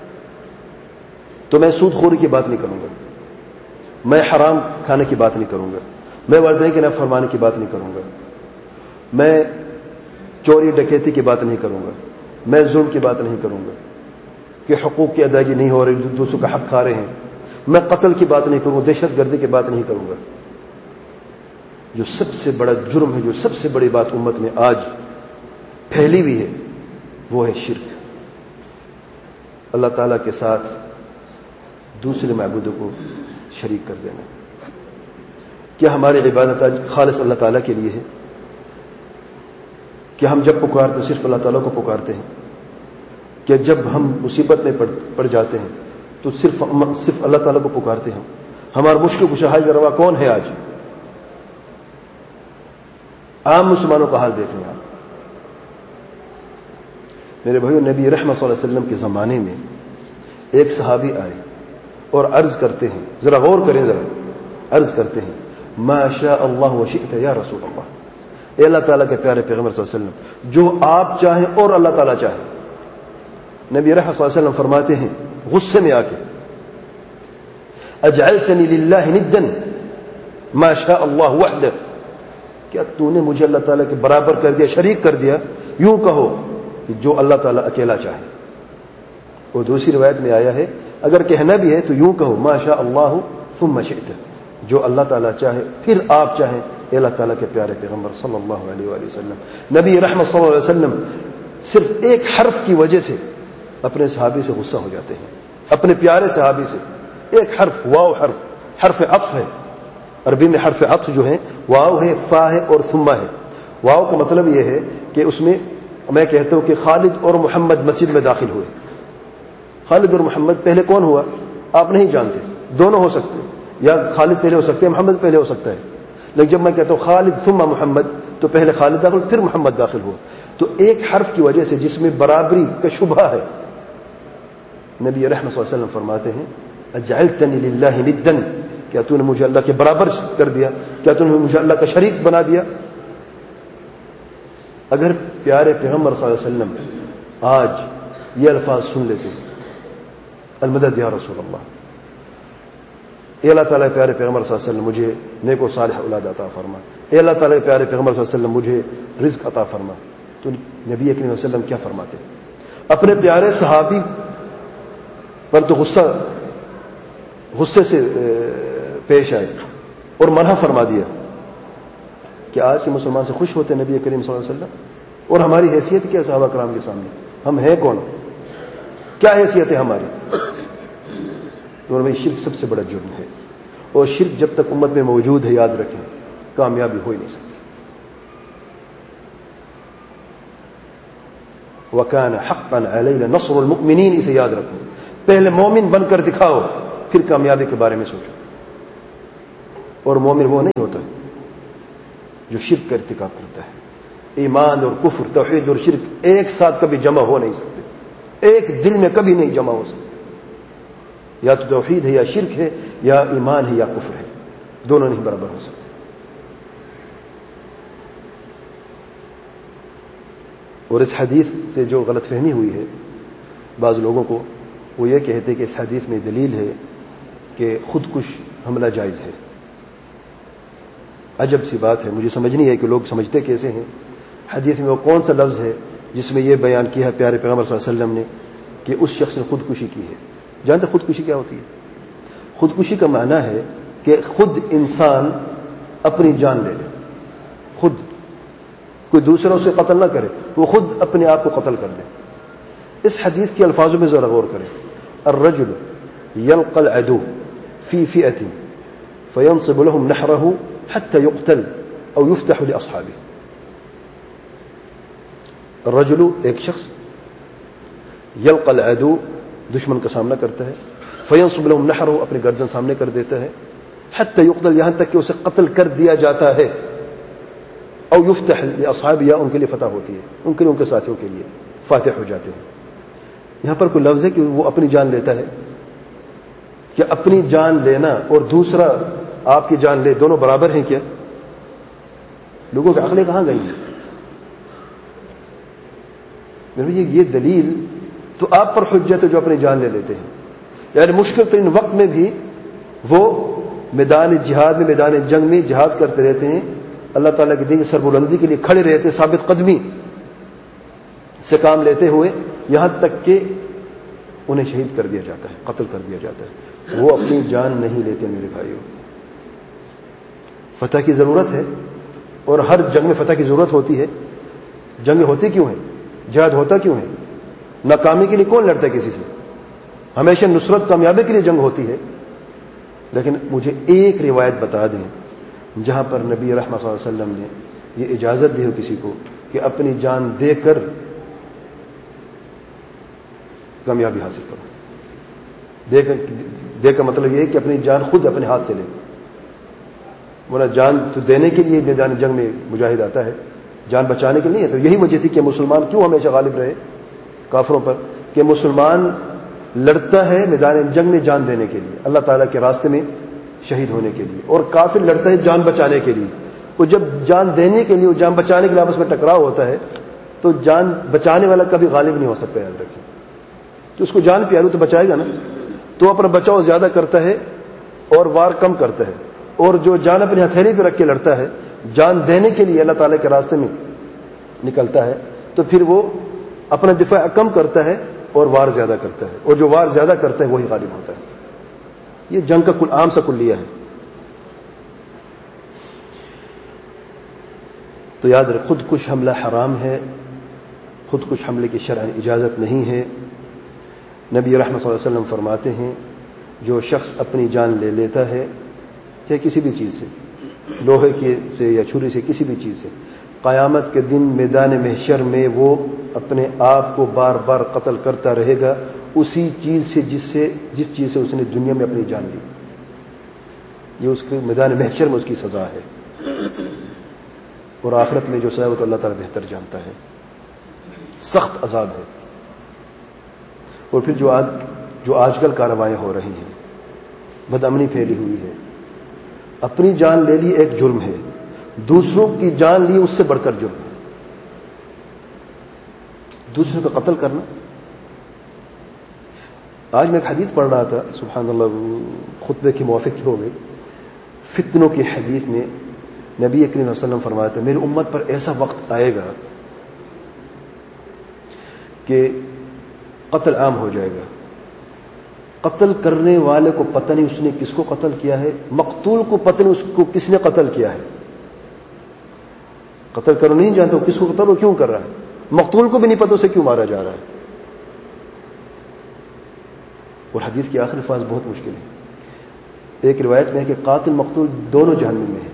تو میں سود خوری کی بات نہیں کروں گا، میں حرام کھانے کی بات نہیں کروں گا، میں والدین کی نافرمانی کی بات نہیں کروں گا، میں چوری ڈکیتی کی بات نہیں کروں گا، میں ظلم کی بات نہیں کروں گا کہ حقوق کی ادائیگی نہیں ہو رہی، دوسروں کا حق کھا رہے ہیں. میں قتل کی بات نہیں کروں گا، دہشت گردی کی بات نہیں کروں گا. جو سب سے بڑا جرم ہے، جو سب سے بڑی بات امت میں آج پھیلی ہوئی ہے، وہ ہے شرک. اللہ تعالیٰ کے ساتھ دوسرے معبودوں کو شریک کر دینا. کیا ہماری عبادت آج خالص اللہ تعالیٰ کے لیے ہے؟ کہ ہم جب پکارتے صرف اللہ تعالیٰ کو پکارتے ہیں؟ کہ جب ہم مصیبت میں پڑ جاتے ہیں تو صرف اللہ تعالیٰ کو پکارتے ہیں؟ ہمارا مشکل کشا حاجت روا کون ہے آج؟ عام مسلمانوں کا حال دیکھ لیں آپ. میرے بھائیو، نبی رحمت صلی اللہ علیہ وسلم کے زمانے میں ایک صحابی آئے اور عرض کرتے ہیں، ذرا غور کریں، ذرا عرض کرتے ہیں ما شاء اللہ وشئت یا رسول اللہ. اے اللہ تعالیٰ کے پیارے پیغمبر صلی اللہ علیہ وسلم، جو آپ چاہیں اور اللہ تعالیٰ چاہے. نبی رحمت صلی اللہ علیہ وسلم فرماتے ہیں غصے میں آ کے اجعلتنی للہ ندا ما شاء اللہ وحدہ، کیا تو نے مجھے اللہ تعالیٰ کے برابر کر دیا، شریک کر دیا؟ یوں کہو جو اللہ تعالیٰ اکیلا چاہے. اور دوسری روایت میں آیا ہے اگر کہنا بھی ہے تو یوں کہو ما شاء اللہ ثم شئت، جو اللہ تعالیٰ چاہے پھر آپ چاہیں. اے اللہ تعالیٰ کے پیارے پیغمبر صلی اللہ علیہ وآلہ وسلم، نبی رحمت صلی اللہ علیہ وسلم صرف ایک حرف کی وجہ سے اپنے صحابی سے غصہ ہو جاتے ہیں، اپنے پیارے صحابی سے. ایک حرف، واو حرف عطف ہے. عربی میں حرف عطف جو ہے واو ہے، فا ہے اور ثم ہے. واو کا مطلب یہ ہے کہ اس میں میں کہتا ہوں کہ خالد اور محمد مسجد میں داخل ہوئے. خالد اور محمد پہلے کون ہوا آپ نہیں جانتے، دونوں ہو سکتے ہیں، یا خالد پہلے ہو سکتے ہیں، محمد پہلے ہو سکتا ہے. لیکن جب میں کہتا ہوں خالد ثم محمد تو پہلے خالد داخل پھر محمد داخل ہوا. تو ایک حرف کی وجہ سے جس میں برابری کا شبہ ہے، نبی رحمت صلی اللہ علیہ وسلم فرماتے ہیں اجعلتنی للہ ندا، کیا تو نے مجھے اللہ کے برابر کر دیا؟ کیا تو نے مجھے اللہ کا شریک بنا دیا؟ اگر پیارے پیغمبر صلی اللہ علیہ وسلم آج یہ الفاظ سن لیتے، المدد یا رسول اللہ، اے اللہ تعالیٰ پیارے پیغمبر صلی اللہ علیہ وسلم مجھے نیک و صالح اولاد عطا فرما، اے اللہ تعالیٰ پیارے پیغمبر صلی اللہ علیہ وسلم مجھے رزق عطا فرما، تو نبی کریم صلی اللہ علیہ وسلم کیا فرماتے؟ اپنے پیارے صحابی پر تو غصے سے پیش آئے اور منع فرما دیا کہ آج کے مسلمان سے خوش ہوتے نبی کریم صلی اللہ علیہ وسلم. اور ہماری حیثیت کیا صحابہ کرام کے سامنے؟ ہم ہیں کون؟ کیا حیثیت ہے ہماری؟ اور بھائی شرک سب سے بڑا جرم ہے، اور شرک جب تک امت میں موجود ہے یاد رکھیں کامیابی ہو ہی نہیں سکتی. وَكَانَ حَقًّا عَلَيْنَا نَصْرُ الْمُؤْمِنِينَ، اسے یاد رکھو. پہلے مومن بن کر دکھاؤ، پھر کامیابی کے بارے میں سوچو. اور مومن وہ نہیں ہوتا جو شرک کا ارتکاب کرتا ہے. ایمان اور کفر، توحید اور شرک ایک ساتھ کبھی جمع ہو نہیں سکتے، ایک دل میں کبھی نہیں جمع ہو سکتے. یا تو توحید ہے یا شرک ہے، یا ایمان ہے یا کفر ہے، دونوں نہیں برابر ہو سکتے. اور اس حدیث سے جو غلط فہمی ہوئی ہے بعض لوگوں کو، وہ یہ کہتے کہ اس حدیث میں دلیل ہے کہ خودکش حملہ جائز ہے. عجب سی بات ہے، مجھے سمجھ نہیں ہے کہ لوگ سمجھتے کیسے ہیں. حدیث میں وہ کون سا لفظ ہے جس میں یہ بیان کیا ہے پیارے پیغمبر صلی اللہ علیہ وسلم نے کہ اس شخص نے خودکشی کی ہے؟ جانتے خودکشی کیا ہوتی ہے؟ خودکشی کا معنی ہے کہ خود انسان اپنی جان لے لے، خود، کوئی دوسرا اسے قتل نہ کرے، وہ خود اپنے آپ کو قتل کر لے. اس حدیث کے الفاظوں میں ذرا غور کریں. الرجل يلقى العدو في فئة فينصب لهم نحره حتى يقتل او يفتح لاصحابه. الرجل ایک شخص، يلقى العدو دشمن کا سامنا کرتا ہے، فينصب لهم نحره اپنی گردن سامنے کر دیتا ہے، حتى يقتل یہاں تک کہ اسے قتل کر دیا جاتا ہے، او يفتح لاصحابه یا ان کے لیے فتح ہوتی ہے، ان کے لیے، ان کے ساتھیوں کے لیے فاتح ہو جاتے ہیں. یہاں پر کوئی لفظ ہے کہ وہ اپنی جان لیتا ہے؟ کہ اپنی جان لینا اور دوسرا آپ کی جان لے دونوں برابر ہیں کیا؟ لوگوں کی عقلیں کہاں گئی ہیں؟ یہ دلیل تو آپ پر حجت ہے جو اپنی جان لے لیتے ہیں. یعنی مشکل ترین وقت میں بھی وہ میدان جہاد میں، میدان جنگ میں جہاد کرتے رہتے ہیں، اللہ تعالیٰ کے دین کی سربلندی کے لیے کھڑے رہتے ہیں، ثابت قدمی سے کام لیتے ہوئے، یہاں تک کہ انہیں شہید کر دیا جاتا ہے، قتل کر دیا جاتا ہے. وہ اپنی جان نہیں لیتے میرے بھائیوں. فتح کی ضرورت ہے، اور ہر جنگ میں فتح کی ضرورت ہوتی ہے. جنگ ہوتی کیوں ہے؟ جہاد ہوتا کیوں ہے؟ ناکامی کے لیے کون لڑتا ہے کسی سے؟ ہمیشہ نصرت، کامیابی کے لیے جنگ ہوتی ہے. لیکن مجھے ایک روایت بتا دیں جہاں پر نبی رحمت صلی اللہ علیہ وسلم نے یہ اجازت دی ہو کسی کو کہ اپنی جان دے کر کامیابی حاصل کرو. دے کا مطلب یہ ہے کہ اپنی جان خود اپنے ہاتھ سے لے. ورنہ جان تو دینے کے لیے میدان جنگ میں مجاہد آتا ہے، جان بچانے کے لیے نہیں ہے. تو یہی وجہ تھی کہ مسلمان کیوں ہمیشہ غالب رہے کافروں پر، کہ مسلمان لڑتا ہے میدان جنگ میں جان دینے کے لیے، اللہ تعالیٰ کے راستے میں شہید ہونے کے لیے، اور کافر لڑتا ہے جان بچانے کے لیے. وہ جب جان دینے کے لیے اور جان بچانے کے لیے آپس میں ٹکراؤ ہوتا ہے تو جان بچانے والا کبھی غالب نہیں ہو سکتا. یاد رکھیں، تو اس کو جان پیارو تو بچائے گا نا، تو اپنا بچاؤ زیادہ کرتا ہے اور وار کم کرتا ہے. اور جو جان اپنی ہتھیلی پہ رکھ کے لڑتا ہے، جان دینے کے لیے اللہ تعالیٰ کے راستے میں نکلتا ہے، تو پھر وہ اپنا دفاع کم کرتا ہے اور وار زیادہ کرتا ہے، اور جو وار زیادہ کرتا ہے وہی غالب ہوتا ہے. یہ جنگ کا عام سا کلیہ ہے. تو یاد رکھ، خود کش حملہ حرام ہے، خود کش حملے کی شرعی اجازت نہیں ہے. نبی رحمت صلی اللہ علیہ وسلم فرماتے ہیں جو شخص اپنی جان لے لیتا ہے، چاہے کسی بھی چیز سے، لوہے کے سے یا چھری سے، کسی بھی چیز سے، قیامت کے دن میدان محشر میں وہ اپنے آپ کو بار بار قتل کرتا رہے گا اسی چیز سے جس چیز سے اس نے دنیا میں اپنی جان لی. یہ اس کے میدان محشر میں اس کی سزا ہے، اور آخرت میں جو سزا ہے وہ تو اللہ تعالیٰ بہتر جانتا ہے. سخت عذاب ہے. اور پھر جو آج کل کارروائیاں ہو رہی ہیں، بدامنی پھیلی ہوئی ہے. اپنی جان لے لی ایک جرم ہے، دوسروں کی جان لی اس سے بڑھ کر جرم ہے. دوسروں کا قتل کرنا. آج میں ایک حدیث پڑھ رہا تھا، سبحان اللہ، خطبے کی موافق ہو گئی. فتنوں کی حدیث میں نبی کریم صلی اللہ علیہ وسلم فرماتے ہیں میری امت پر ایسا وقت آئے گا کہ قتل عام ہو جائے گا. قتل کرنے والے کو پتہ نہیں اس نے کس کو قتل کیا ہے، مقتول کو پتہ نہیں اس کو کس نے قتل کیا ہے. قتل کرو نہیں جانتا کس کو قتل اور کیوں کر رہا ہے، مقتول کو بھی نہیں پتہ اسے کیوں مارا جا رہا ہے. اور حدیث کے آخری الفاظ بہت مشکل ہے. ایک روایت میں ہے کہ قاتل مقتول دونوں جہنم میں ہیں.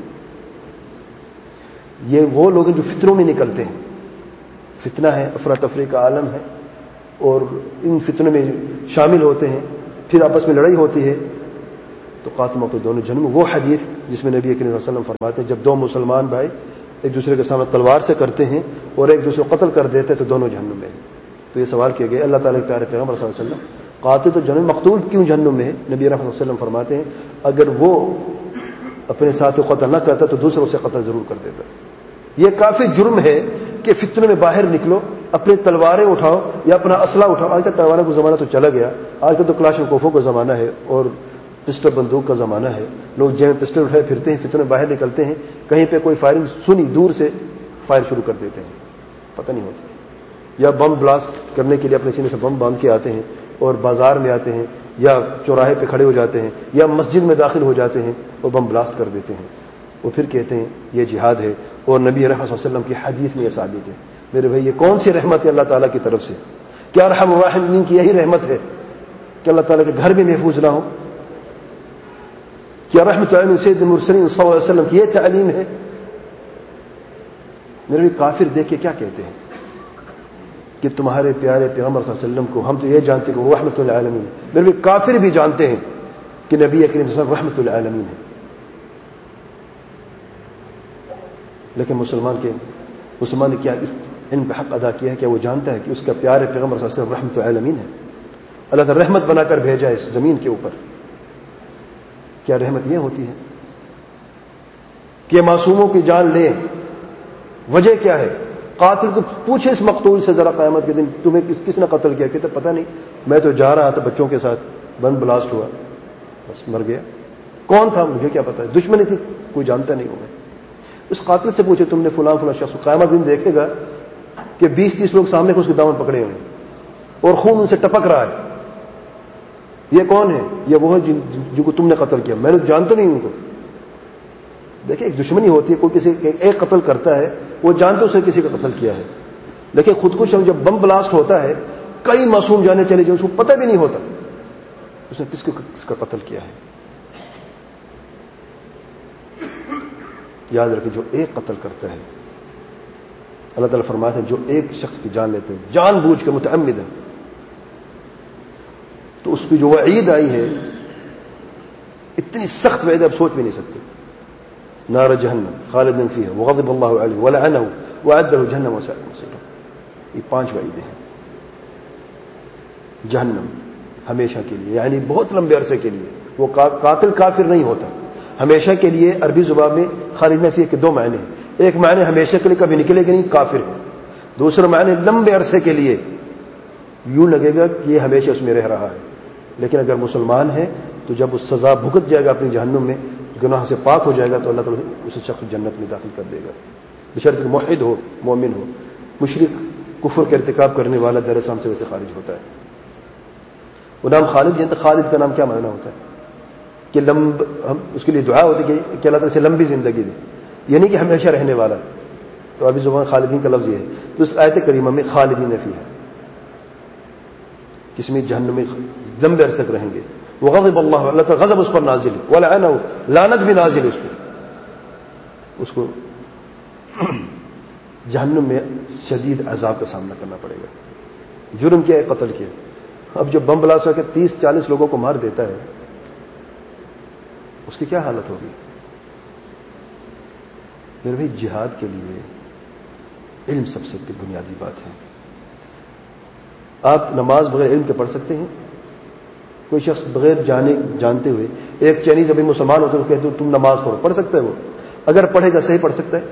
یہ وہ لوگ ہیں جو فتنوں میں نکلتے ہیں. فتنہ ہے، افراتفری کا عالم ہے، اور ان فتنوں میں شامل ہوتے ہیں، پھر آپس میں لڑائی ہوتی ہے، تو قاتل مقتول دونوں جہنم. وہ حدیث جس میں نبی کریم صلی اللہ علیہ وسلم فرماتے ہیں جب دو مسلمان بھائی ایک دوسرے کے سامنے تلوار سے کرتے ہیں اور ایک دوسرے کو قتل کر دیتے ہیں تو دونوں جہنم میں ہیں. تو یہ سوال کیا گیا اللہ تعالیٰ کے پیارے پیغمبر صلی اللہ علیہ وسلم قاتل تو جہنم مقتول کیوں جہنم میں ہے؟ نبی رحمۃ اللہ علیہ وسلم فرماتے ہیں اگر وہ اپنے ساتھ قتل نہ کرتا تو دوسروں سے قتل ضرور کر دیتا. یہ کافی جرم ہے کہ فتنے میں باہر نکلو, اپنی تلواریں اٹھاؤ یا اپنا اسلحہ اٹھاؤ. آج کا تلواروں کا زمانہ تو چلا گیا, آج کا تو کلاشنکوفوں کا زمانہ ہے اور پسٹل بندوق کا زمانہ ہے. لوگ جیب میں پسٹل اٹھائے پھرتے ہیں, فتنے میں باہر نکلتے ہیں, کہیں پہ کوئی فائرنگ سنی دور سے فائر شروع کر دیتے ہیں, پتہ نہیں ہوتا. یا بم بلاسٹ کرنے کے لیے اپنے سینے سے بم باندھ کے آتے ہیں اور بازار میں آتے ہیں یا چوراہے پہ کھڑے ہو جاتے ہیں یا مسجد میں داخل ہو جاتے ہیں اور بم بلاسٹ کر دیتے ہیں. وہ پھر کہتے ہیں یہ جہاد ہے اور نبی رحمۃ اللہ علیہ وسلم کی حدیث میں یہ ثابت ہے. میرے بھائی یہ کون سی رحمت ہے اللہ تعالیٰ کی طرف سے؟ کیا ارحم الراحمین کی یہی رحمت ہے کہ اللہ تعالیٰ کے گھر بھی محفوظ نہ ہو؟ کیا رحمت العالمین سید المرسلین صلی اللہ علیہ وسلم کی یہ تعلیم ہے؟ میرے بھائی کافر دیکھ کے کیا کہتے ہیں کہ تمہارے پیارے پیغمبر صلی اللہ علیہ وسلم کو ہم تو یہ جانتے کہ وہ رحمت العالمین. میرے بھائی کافر بھی جانتے ہیں کہ نبی کریم صلی اللہ علیہ وسلم رحمت العالمین ہے, لیکن مسلمان نے کیا اس علم کا حق ادا کیا ہے؟ کیا وہ جانتا ہے کہ اس کا پیارے پیغمبر صلی اللہ علیہ وسلم رحمت العالمین ہے؟ اللہ تعالیٰ رحمت بنا کر بھیجا اس زمین کے اوپر. کیا رحمت یہ ہوتی ہے کہ معصوموں کی جان لیں؟ وجہ کیا ہے؟ قاتل کو پوچھے اس مقتول سے ذرا قیامت کے دن تمہیں کس نے قتل کیا؟ کہتے پتہ نہیں, میں تو جا رہا تھا بچوں کے ساتھ, بم بلاسٹ ہوا, بس مر گیا. کون تھا مجھے کیا پتا, دشمنی تھی, کوئی جانتا نہیں ہوں میں. اس قاتل سے پوچھے تم نے فلاں شخص کو, قیامت دن دیکھے گا کہ 20-30 لوگ سامنے کو اس کے دامن پکڑے ہوئے اور خون ان سے ٹپک رہا ہے. یہ کون ہے؟ یہ وہ ہے جن کو تم نے قتل کیا, میں نے جانتا نہیں ان کو. دیکھیں ایک دشمنی ہوتی ہے, کوئی کسی ایک قتل کرتا ہے وہ جانتے اسے کسی کا قتل کیا ہے, لیکن خودکش جب بم بلاسٹ ہوتا ہے کئی معصوم جانے چلے جو اس کو پتہ بھی نہیں ہوتا اس نے کس کا قتل کیا ہے. یاد رکھیں جو ایک قتل کرتا ہے, اللہ تعالیٰ فرماتے ہیں جو ایک شخص کی جان لیتے ہیں جان بوجھ کے متعمدن, تو اس کی جو وعید آئی ہے اتنی سخت وعید آپ سوچ بھی نہیں سکتے. نار جہنم خالدین فیہا وغضب اللہ علیہ ولعنہ واعد له جہنم وساءت مصیرا. یہ 5 وعیدیں ہیں. جہنم ہمیشہ کے لیے, یعنی بہت لمبے عرصے کے لیے. وہ قاتل کافر نہیں ہوتا, ہمیشہ کے لیے. عربی زبان میں خالدین فیہا کے 2 معنی ہیں. ایک معنی ہمیشہ کے لیے, کبھی نکلے گا نہیں, کافر ہے. دوسرا معنی لمبے عرصے کے لیے, یوں لگے گا کہ یہ ہمیشہ اس میں رہ رہا ہے. لیکن اگر مسلمان ہے تو جب اس سزا بھگت جائے گا اپنی جہنم میں, گناہ سے پاک ہو جائے گا, تو اللہ تعالیٰ اس شخص جنت میں داخل کر دے گا, بشرط موحد ہو, مومن ہو. مشرک کفر کا ارتکاب کرنے والا در اسلام سے ویسے خارج ہوتا ہے. وہ نام خالد جانتے, خالد کا نام کیا معنی ہوتا ہے کہ اس کے لیے دعا ہوتی ہے کہ اللہ تعالیٰ سے لمبی زندگی دے, یعنی کہ ہمیشہ رہنے والا. تو ابھی زبان خالدین کا لفظ یہ ہے. تو اس آیت کریمہ میں خالدین فیہا, جس میں جہنم میں لمبے عرصے تک رہیں گے. وغضب اللہ, اللہ کا غضب اس پر نازل ہے, ولعنہ, لعنت بھی نازل ہے اس کو جہنم میں شدید عذاب کا سامنا کرنا پڑے گا. جرم کیا ہے؟ قتل کیا. اب جو بم بلاسٹ ہو کے 30-40 لوگوں کو مار دیتا ہے اس کی کیا حالت ہوگی؟ میرے بھائی جہاد کے لیے علم سب سے بنیادی بات ہے. آپ نماز بغیر علم کے پڑھ سکتے ہیں؟ کوئی شخص بغیر جانتے ہوئے, ایک چائنیز ابھی مسلمان ہوتے ہیں کہتے ہیں تم نماز پڑھ سکتا ہے؟ وہ اگر پڑھے گا صحیح پڑھ سکتا ہے؟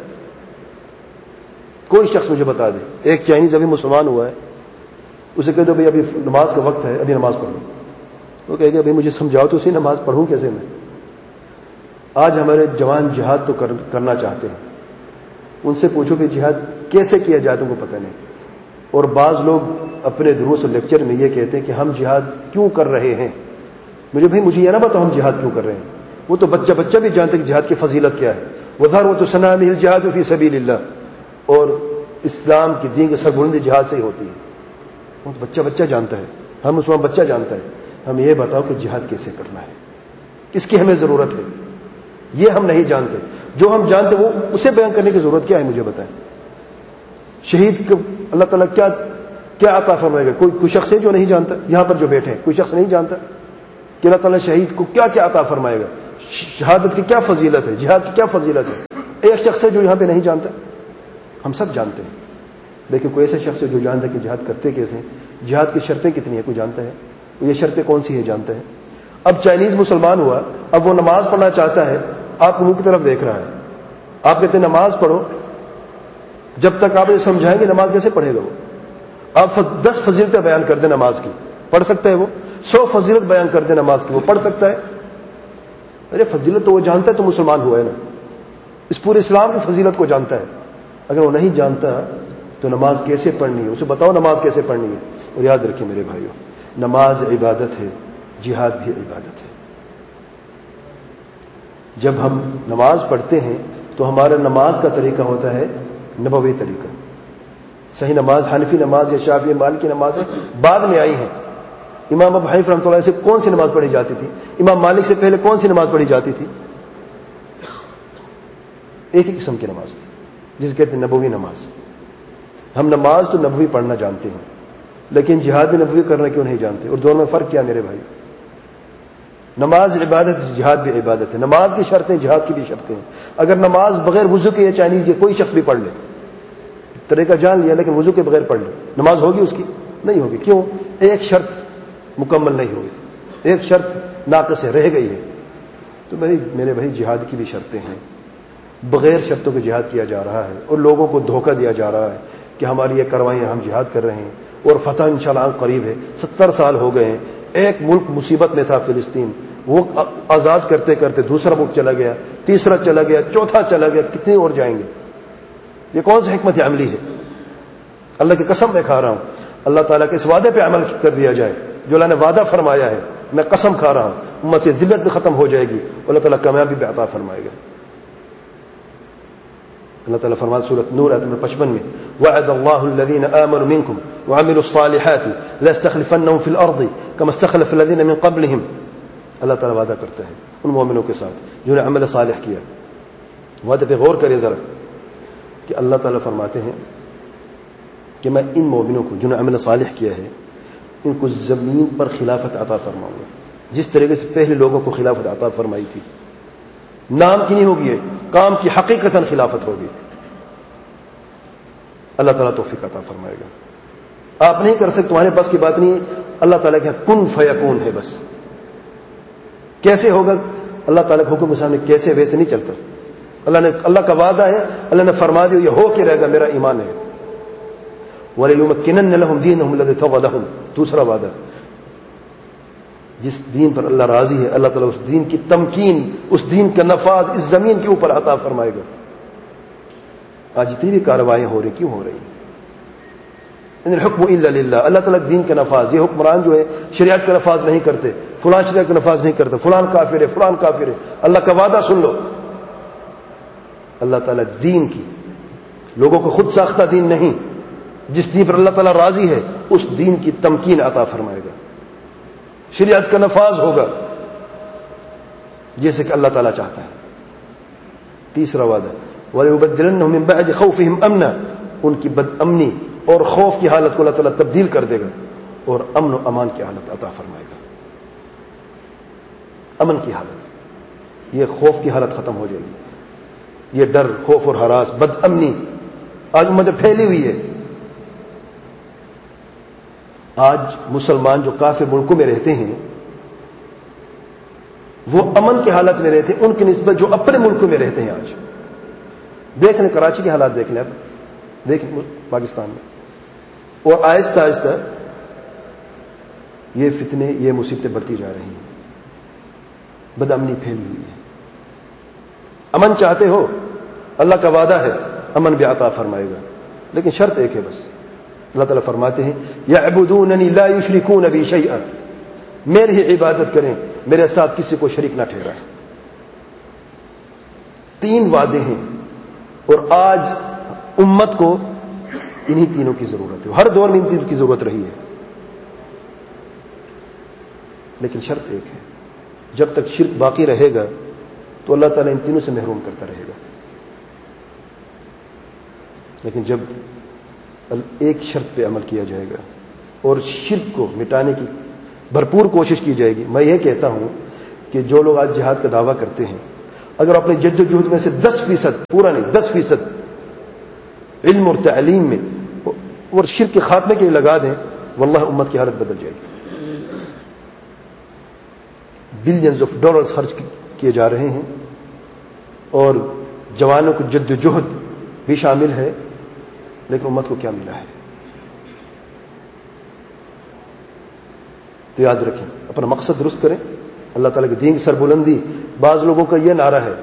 کوئی شخص مجھے بتا دے, ایک چائنیز ابھی مسلمان ہوا ہے, اسے کہہ دو بھائی ابھی نماز کا وقت ہے, ابھی نماز پڑھو. وہ کہے گا بھائی مجھے سمجھاؤ تو اسی نماز پڑھوں کیسے میں؟ آج ہمارے جوان جہاد تو کرنا چاہتے ہیں, ان سے پوچھو کہ جہاد کیسے کیا جائے, تم کو پتہ نہیں. اور بعض لوگ اپنے دروس اور لیکچر میں یہ کہتے ہیں کہ ہم جہاد کیوں کر رہے ہیں. مجھے یہ نہ بتاؤ ہم جہاد کیوں کر رہے ہیں. وہ تو بچہ بھی جانتے کہ جہاد کی فضیلت کیا ہے. وَذَرْوَةُ سَنَامِهِ الْجِهَادُ فِي سَبِيلِ اللَّهِ, اور اسلام کی دین کی سربلندی جہاد سے ہی ہوتی ہے. وہ تو بچہ جانتا ہے, ہم مسلمان بچہ جانتا ہے. ہم یہ بتاؤ کہ جہاد کیسے کرنا ہے, اس کی ہمیں ضرورت ہے. یہ ہم نہیں جانتے. جو ہم جانتے وہ اسے بیان کرنے کی ضرورت کیا ہے مجھے بتائیں. شہید کو اللہ تعالیٰ کیا عطا فرمائے گا؟ کوئی شخص ہے جو نہیں جانتا؟ یہاں پر جو بیٹھے ہیں کوئی شخص نہیں جانتا کہ اللہ تعالیٰ شہید کو کیا عطا فرمائے گا؟ شہادت کی کیا فضیلت ہے, جہاد کی کیا فضیلت ہے؟ ایک شخص ہے جو یہاں پہ نہیں جانتا؟ ہم سب جانتے ہیں، لیکن کوئی ایسا شخص ہے جو جانتا ہے کہ جہاد کرتے کیسے ہیں، جہاد کی شرطیں کتنی ہیں، کوئی جانتا ہے؟ یہ شرطیں کون سی ہیں جانتا ہے؟ اب چائنیز مسلمان ہوا، اب وہ نماز پڑھنا چاہتا ہے، آپ منہ کی طرف دیکھ رہا ہے، آپ کہتے ہیں نماز پڑھو، جب تک آپ یہ سمجھائیں گے نماز کیسے پڑھے گا وہ؟ آپ 10 فضیلتیں بیان کر دیں نماز کی، پڑھ سکتا ہے وہ؟ 100 فضیلت بیان کر دیں نماز کی، وہ پڑھ سکتا ہے؟ ارے فضیلت تو وہ جانتا ہے تو مسلمان ہوا ہے نا، اس پورے اسلام کی فضیلت کو جانتا ہے۔ اگر وہ نہیں جانتا تو نماز کیسے پڑھنی ہے، اسے بتاؤ نماز کیسے پڑھنی ہے۔ اور یاد رکھیں میرے بھائیوں، نماز عبادت ہے، جہاد بھی عبادت ہے۔ جب ہم نماز پڑھتے ہیں تو ہمارا نماز کا طریقہ ہوتا ہے نبوی طریقہ۔ صحیح نماز حنفی نماز یا شافعی مالکی نماز بعد میں آئی ہیں۔ امام ابو حنیفہ رحمۃ اللہ علیہ سے کون سی نماز پڑھی جاتی تھی؟ امام مالک سے پہلے کون سی نماز پڑھی جاتی تھی؟ ایک ہی قسم کی نماز تھی جسے کہتے ہیں نبوی نماز۔ ہم نماز تو نبوی پڑھنا جانتے ہیں، لیکن جہاد نبوی کرنا کیوں نہیں جانتے؟ اور دونوں میں فرق کیا میرے بھائی؟ نماز عبادت، جہاد بھی عبادت ہے۔ نماز کی شرطیں جہاد کی بھی شرطیں ہیں۔ اگر نماز بغیر وضو کے یا چائنیز کوئی شخص بھی پڑھ لے، طریقہ جان لیا لیکن وضو کے بغیر پڑھ لے، نماز ہوگی اس کی؟ نہیں ہوگی۔ کیوں؟ ایک شرط مکمل نہیں ہوگی، ایک شرط ناقص ہے، رہ گئی ہے۔ تو میرے بھائی جہاد کی بھی شرطیں ہیں، بغیر شرطوں کے جہاد کیا جا رہا ہے اور لوگوں کو دھوکہ دیا جا رہا ہے کہ ہماری یہ کروائیں ہم جہاد کر رہے ہیں اور فتح انشاءاللہ قریب ہے۔ 70 سال ہو گئے ہیں، ایک ملک مصیبت میں تھا فلسطین، وہ آزاد کرتے کرتے دوسرا ملک چلا گیا، تیسرا چلا گیا، چوتھا چلا گیا، کتنے اور جائیں گے؟ یہ کون سی حکمت عملی ہے؟ اللہ کی قسم میں کھا رہا ہوں، اللہ تعالیٰ کے اس وعدے پہ عمل کر دیا جائے جو اللہ نے وعدہ فرمایا ہے۔ میں قسم کھا رہا ہوں امت سے ذلت بھی ختم ہو جائے گی، اللہ تعالیٰ کامیابی بھی عطا فرمائے گا۔ اللہ تعالیٰ فرماتا ہے سورۃ نور آیت نمبر 55 میں، وعد اللہ الذین آمنوا منکم وعملوا الصالحات ليستخلفنهم في الارض كما استخلف الذین من قبلهم۔ اللہ تعالیٰ وعدہ کرتا ہے ان مومنوں کے ساتھ جنہوں نے عمل صالح کیا۔ وعدے پہ غور کریں ذرا کہ اللہ تعالیٰ فرماتے ہیں کہ میں ان مومنوں کو جنہوں نے عمل صالح کیا ہے ان کو زمین پر خلافت عطا فرماؤں گا، جس طریقے سے پہلے لوگوں کو خلافت عطا فرمائی تھی۔ نام کی نہیں ہوگی، کام کی حقیقتاً خلافت ہوگی۔ اللہ تعالیٰ توفیق عطا فرمائے گا۔ آپ نہیں کر سکتے، تمہارے پاس کی بات نہیں ہے، اللہ تعالیٰ کے کن فیکون ہے بس۔ کیسے ہوگا؟ اللہ تعالیٰ کے حکم کے سامنے کیسے ویسے نہیں چلتا۔ اللہ کا وعدہ ہے، اللہ نے فرما دیا یہ ہو کے رہے گا، میرا ایمان ہے۔ وَلَيُمَكِّنَنَّ لَهُمْ دِينَهُمْ الَّذِي ارْتَضَىٰ لَهُمْ، دوسرا وعدہ، جس دین پر اللہ راضی ہے اللہ تعالیٰ اس دین کی تمکین، اس دین کا نفاذ اس زمین کے اوپر عطا فرمائے گا۔ آج جتنی بھی کارروائیاں ہو رہی کیوں ہو رہی؟ ان الحکم الا للہ، اللہ تعالیٰ کے دین کا نفاذ۔ یہ حکمران جو ہے شریعت کا نفاذ نہیں کرتے، فلاں شریعت کا نفاذ نہیں کرتے، فلان کافر ہے، فلان کافر ہے۔ اللہ کا وعدہ سن لو، اللہ تعالیٰ دین کی، لوگوں کو خود ساختہ دین نہیں، جس دین پر اللہ تعالیٰ راضی ہے اس دین کی تمکین عطا فرمائے گا، شریعت کا نفاذ ہوگا جیسے کہ اللہ تعالیٰ چاہتا ہے۔ تیسرا وعدہ، وَلَيُبَدِّلَنَّهُم مِّن بَعْدِ خَوْفِهِمْ أَمْنًا، ان کی بد امنی اور خوف کی حالت کو اللہ تعالیٰ تبدیل کر دے گا اور امن و امان کی حالت عطا فرمائے گا۔ امن کی حالت، یہ خوف کی حالت ختم ہو جائے گی، یہ ڈر، خوف اور ہراس، بد امنی آج امت پھیلی ہوئی ہے۔ آج مسلمان جو کافر ملکوں میں رہتے ہیں وہ امن کی حالت میں رہتے ہیں ان کی نسبت جو اپنے ملکوں میں رہتے ہیں۔ آج دیکھ لیں کراچی کے حالات، دیکھ لیں، اب دیکھ پاکستان میں، اور آہستہ آہستہ یہ فتنے، یہ مصیبتیں بڑھتی جا رہی ہیں، بد امنی پھیلی ہوئی ہے۔ امن چاہتے ہو، اللہ کا وعدہ ہے امن بھی عطا فرمائے گا، لیکن شرط ایک ہے بس، اللہ تعالیٰ فرماتے ہیں یعبدوننی لا یشرکون بی شیئا، میری ہی عبادت کریں، میرے ساتھ کسی کو شریک نہ ٹھہرائیں۔ 3 وعدے ہیں اور آج امت کو انہی تینوں کی ضرورت ہے، ہر دور میں ان تینوں کی ضرورت رہی ہے، لیکن شرط ایک ہے، جب تک شرک باقی رہے گا تو اللہ تعالیٰ ان تینوں سے محروم کرتا رہے گا، لیکن جب ایک شرط پہ عمل کیا جائے گا اور شرک کو مٹانے کی بھرپور کوشش کی جائے گی۔ میں یہ کہتا ہوں کہ جو لوگ آج جہاد کا دعویٰ کرتے ہیں اگر اپنے جد و جہد میں سے 10%، پورا نہیں 10% علم اور تعلیم میں اور شرک کے خاتمے کے لیے لگا دیں، واللہ امت کی حالت بدل جائے گی۔ بلینز آف ڈالرز خرچ کیے جا رہے ہیں اور جوانوں کو جد و جہد بھی شامل ہے، لیکن امت کو کیا ملا ہے؟ تو یاد رکھیں، اپنا مقصد درست کریں، اللہ تعالیٰ کے دین کی سربلندی۔ بعض لوگوں کا یہ نعرہ ہے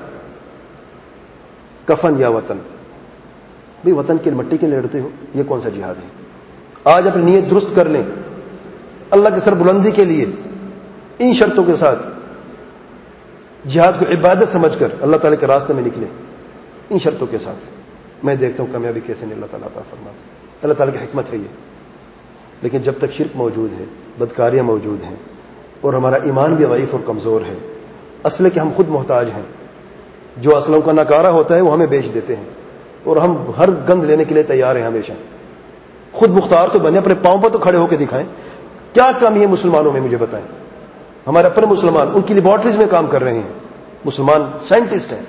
کفن یا وطن، بھئی وطن کے مٹی کے لیے لڑتے ہو، یہ کون سا جہاد ہے؟ آج اپنی نیت درست کر لیں، اللہ کی سربلندی کے لیے ان شرطوں کے ساتھ جہاد کو عبادت سمجھ کر اللہ تعالیٰ کے راستے میں نکلیں، ان شرطوں کے ساتھ۔ میں دیکھتا ہوں کامیابی کیسے نہیں اللہ تعالیٰ عطا فرماتا، اللہ تعالیٰ کی حکمت ہے یہ۔ لیکن جب تک شرک موجود ہے، بدکاریاں موجود ہیں اور ہمارا ایمان بھی ضعیف اور کمزور ہے، اسلحے کے ہم خود محتاج ہیں، جو اسلحوں کا نکارہ ہوتا ہے وہ ہمیں بیچ دیتے ہیں اور ہم ہر گند لینے کے لیے تیار ہیں ہمیشہ۔ خود مختار تو بنے، اپنے پاؤں پر تو کھڑے ہو کے دکھائیں۔ کیا کمی ہے مسلمانوں میں مجھے بتائیں؟ ہمارے اپنے مسلمان ان کی لیبارٹریز میں کام کر رہے ہیں، مسلمان سائنٹسٹ ہیں،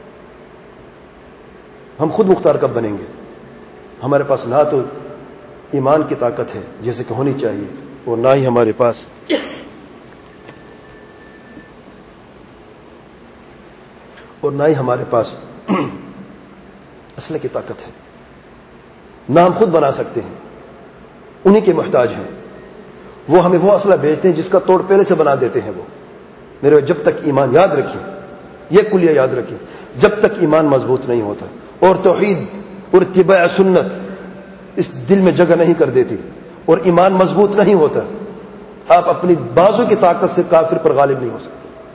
ہم خود مختار کب بنیں گے؟ ہمارے پاس نہ تو ایمان کی طاقت ہے جیسے کہ ہونی چاہیے، اور نہ ہی ہمارے پاس اسلحے کی طاقت ہے، نہ ہم خود بنا سکتے ہیں، انہی کے محتاج ہیں۔ وہ ہمیں وہ اسلحہ بیچتے ہیں جس کا توڑ پہلے سے بنا دیتے ہیں وہ۔ میرے جب تک ایمان، یاد رکھیں یہ کلیہ یاد رکھیں، جب تک ایمان مضبوط نہیں ہوتا اور توحید اور اتباع سنت اس دل میں جگہ نہیں کر دیتی اور ایمان مضبوط نہیں ہوتا، آپ اپنی بازو کی طاقت سے کافر پر غالب نہیں ہو سکتے۔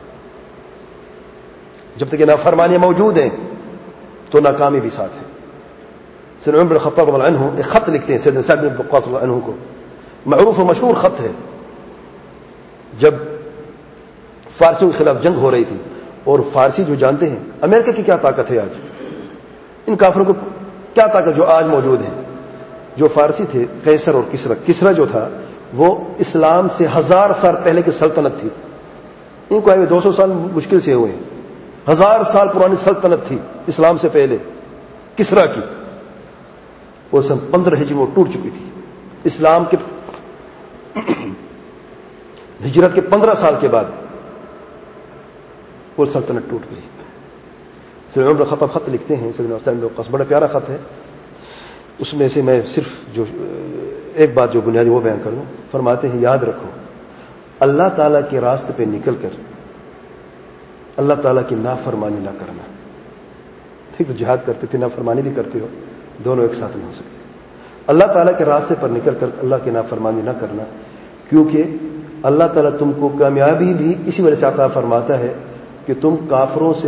جب تک یہ نافرمانیاں موجود ہیں تو ناکامی بھی ساتھ ہے۔ سیدنا عمر بن الخطاب رضی اللہ عنہ ایک خط لکھتے ہیں سیدنا سعد بن وقاص رضی اللہ عنہ کو، معروف و مشہور خط ہے۔ جب فارسیوں کے خلاف جنگ ہو رہی تھی، اور فارسی جو جانتے ہیں امریکہ کی کیا طاقت ہے آج، ان کافروں کو کیا طاقت جو آج موجود ہے۔ جو فارسی تھے قیصر اور کسرا جو تھا وہ اسلام سے 1000 سال پہلے کی سلطنت تھی، ان کو آئے 200 سال مشکل سے ہوئے ہیں، 1000 سال پرانی سلطنت تھی اسلام سے پہلے کسرا کی، اور سن 15 ہجری وہ ٹوٹ چکی تھی۔ اسلام کے ہجرت کے 15 سال کے بعد وہ سلطنت ٹوٹ گئی۔ سیدنا عمر بن الخطاب خط لکھتے ہیں، سیدنا سعد بن وقاص، بڑا پیارا خط ہے، اس میں سے میں صرف جو ایک بات جو بنیادی وہ بیان کر دوں۔ فرماتے ہیں یاد رکھو، اللہ تعالیٰ کے راستے پہ نکل کر اللہ تعالیٰ کی نافرمانی نہ کرنا۔ ٹھیک، تو جہاد کرتے پھر نافرمانی بھی کرتے ہو، دونوں ایک ساتھ نہیں ہو سکتے۔ اللہ تعالیٰ کے راستے پر نکل کر اللہ کی نافرمانی نہ کرنا، کیونکہ اللہ تعالیٰ تم کو کامیابی بھی اسی وجہ سے عطا فرماتا ہے کہ تم کافروں سے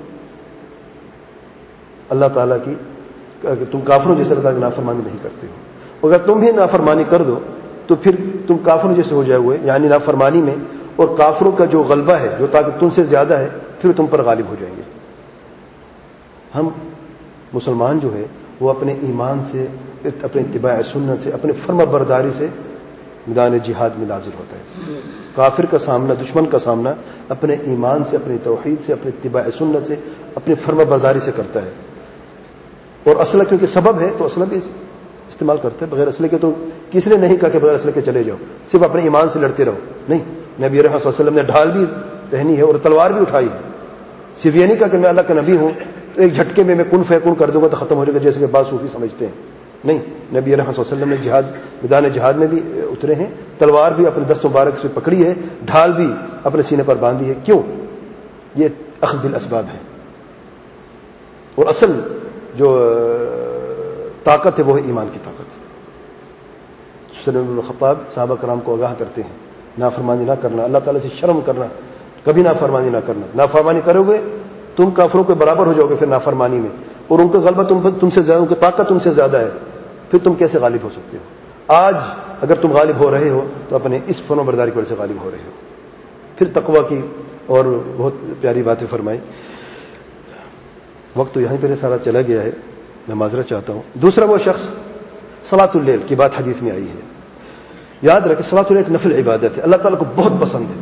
اللہ تعالیٰ کی، تم کافروں جیسے اللہ تعالیٰ کی نافرمانی نہیں کرتے ہو۔ اگر تم بھی نافرمانی کر دو تو پھر تم کافروں جیسے ہو جائے ہوئے، یعنی نافرمانی میں، اور کافروں کا جو غلبہ ہے، جو طاقت تم سے زیادہ ہے، پھر تم پر غالب ہو جائیں گے۔ ہم مسلمان جو ہے وہ اپنے ایمان سے، اپنے اتباع سنت سے، اپنے فرما برداری سے میدان جہاد میں نازل ہوتا ہے۔ کافر کا سامنا، دشمن کا سامنا اپنے ایمان سے، اپنی توحید سے، اپنے اتباع سنت سے، اپنی فرما برداری سے کرتا ہے۔ اور اسلحہ کیونکہ سبب ہے تو اسلحہ بھی استعمال کرتے ہیں۔ بغیر اسلحے کے تو کسی نے نہیں کہا کہ بغیر اسلحے کے چلے جاؤ، صرف اپنے ایمان سے لڑتے رہو، نہیں۔ نبی رحمت صلی اللہ علیہ وسلم نے ڈھال بھی پہنی ہے اور تلوار بھی اٹھائی ہے، صرف یہ نہیں کہا کہ میں اللہ کا نبی ہوں تو ایک جھٹکے میں کن فیکون کر دوں گا تو ختم ہو جائے گا، جیسے کہ بعض صوفی سمجھتے ہیں، نہیں۔ نبی رحمت صلی اللہ علیہ وسلم نے جہاد، میدان جہاد میں بھی اترے ہیں، تلوار بھی اپنے دست مبارک سے پکڑی ہے، ڈھال بھی اپنے سینے پر باندھی ہے۔ کیوں؟ یہ اخذ بالاسباب ہے، اور اصل جو طاقت ہے وہ ہے ایمان کی طاقت۔ سیدنا عمر بن الخطاب صحابہ کرام کو آگاہ کرتے ہیں نافرمانی نہ کرنا، اللہ تعالیٰ سے شرم کرنا، کبھی نافرمانی نہ کرنا۔ نافرمانی کرو گے تم کافروں کے برابر ہو جاؤ گے پھر نافرمانی میں، اور ان کا غلبہ تم سے زیادہ، ان کی طاقت تم سے زیادہ ہے، پھر تم کیسے غالب ہو سکتے ہو؟ آج اگر تم غالب ہو رہے ہو تو اپنے اس فرما برداری کی وجہ سے غالب ہو رہے ہو۔ پھر تقویٰ کی اور بہت پیاری باتیں فرمائی۔ وقت تو یہیں پہ سارا چلا گیا ہے، میں معذرت چاہتا ہوں۔ دوسرا وہ شخص، صلاۃ اللیل کی بات حدیث میں آئی ہے، یاد رکھیں صلاۃ اللیل ایک نفل عبادت ہے، اللہ تعالیٰ کو بہت پسند ہے،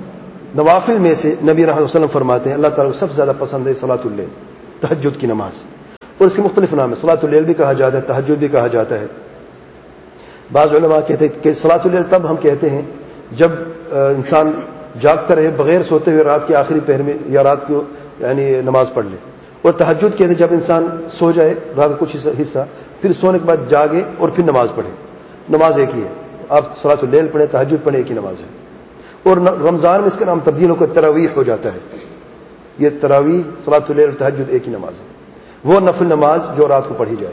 نوافل میں سے نبی رحمۃ اللہ علیہ وسلم فرماتے ہیں اللہ تعالیٰ کو سب سے زیادہ پسند ہے صلاۃ اللیل، تہجد کی نماز، اور اس کے مختلف نام ہیں، صلاۃ اللیل بھی کہا جاتا ہے، تہجد بھی کہا جاتا ہے۔ بعض علماء کہتے ہیں کہ صلاۃ اللیل تب ہم کہتے ہیں جب انسان جاگتا رہے بغیر سوتے ہوئے رات کے آخری پہر میں یا رات کو یعنی نماز پڑھ لے، اور تہجد کہتے ہیں جب انسان سو جائے رات کا کچھ حصہ، پھر سونے کے بعد جاگے اور پھر نماز پڑھے۔ نماز ایک ہی ہے، آپ صلاۃ اللیل پڑھیں تہجد پڑھیں، ایک ہی نماز ہے۔ اور رمضان میں اس کا نام تبدیل ہو کر تراویح ہو جاتا ہے۔ یہ تراویح صلاۃ اللیل اور تہجد ایک ہی نماز ہے، وہ نفل نماز جو رات کو پڑھی جائے۔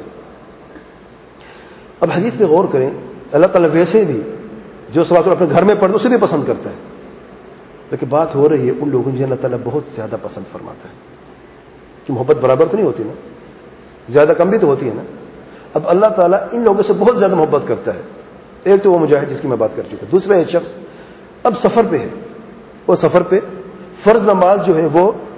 اب حدیث پہ غور کریں، اللہ تعالیٰ ویسے بھی جو صلاۃ اپنے گھر میں پڑھتے اسے بھی پسند کرتا ہے، لیکن بات ہو رہی ہے ان لوگوں جو اللہ تعالیٰ بہت زیادہ پسند فرماتا ہے، کہ محبت برابر تو نہیں ہوتی نا، زیادہ کم بھی تو ہوتی ہے نا۔ اب اللہ تعالیٰ ان لوگوں سے بہت زیادہ محبت کرتا ہے۔ ایک تو وہ مجاہد جس کی میں بات کر چکا، دوسرا ایک شخص اب سفر پہ ہے، وہ سفر پہ فرض نماز جو ہے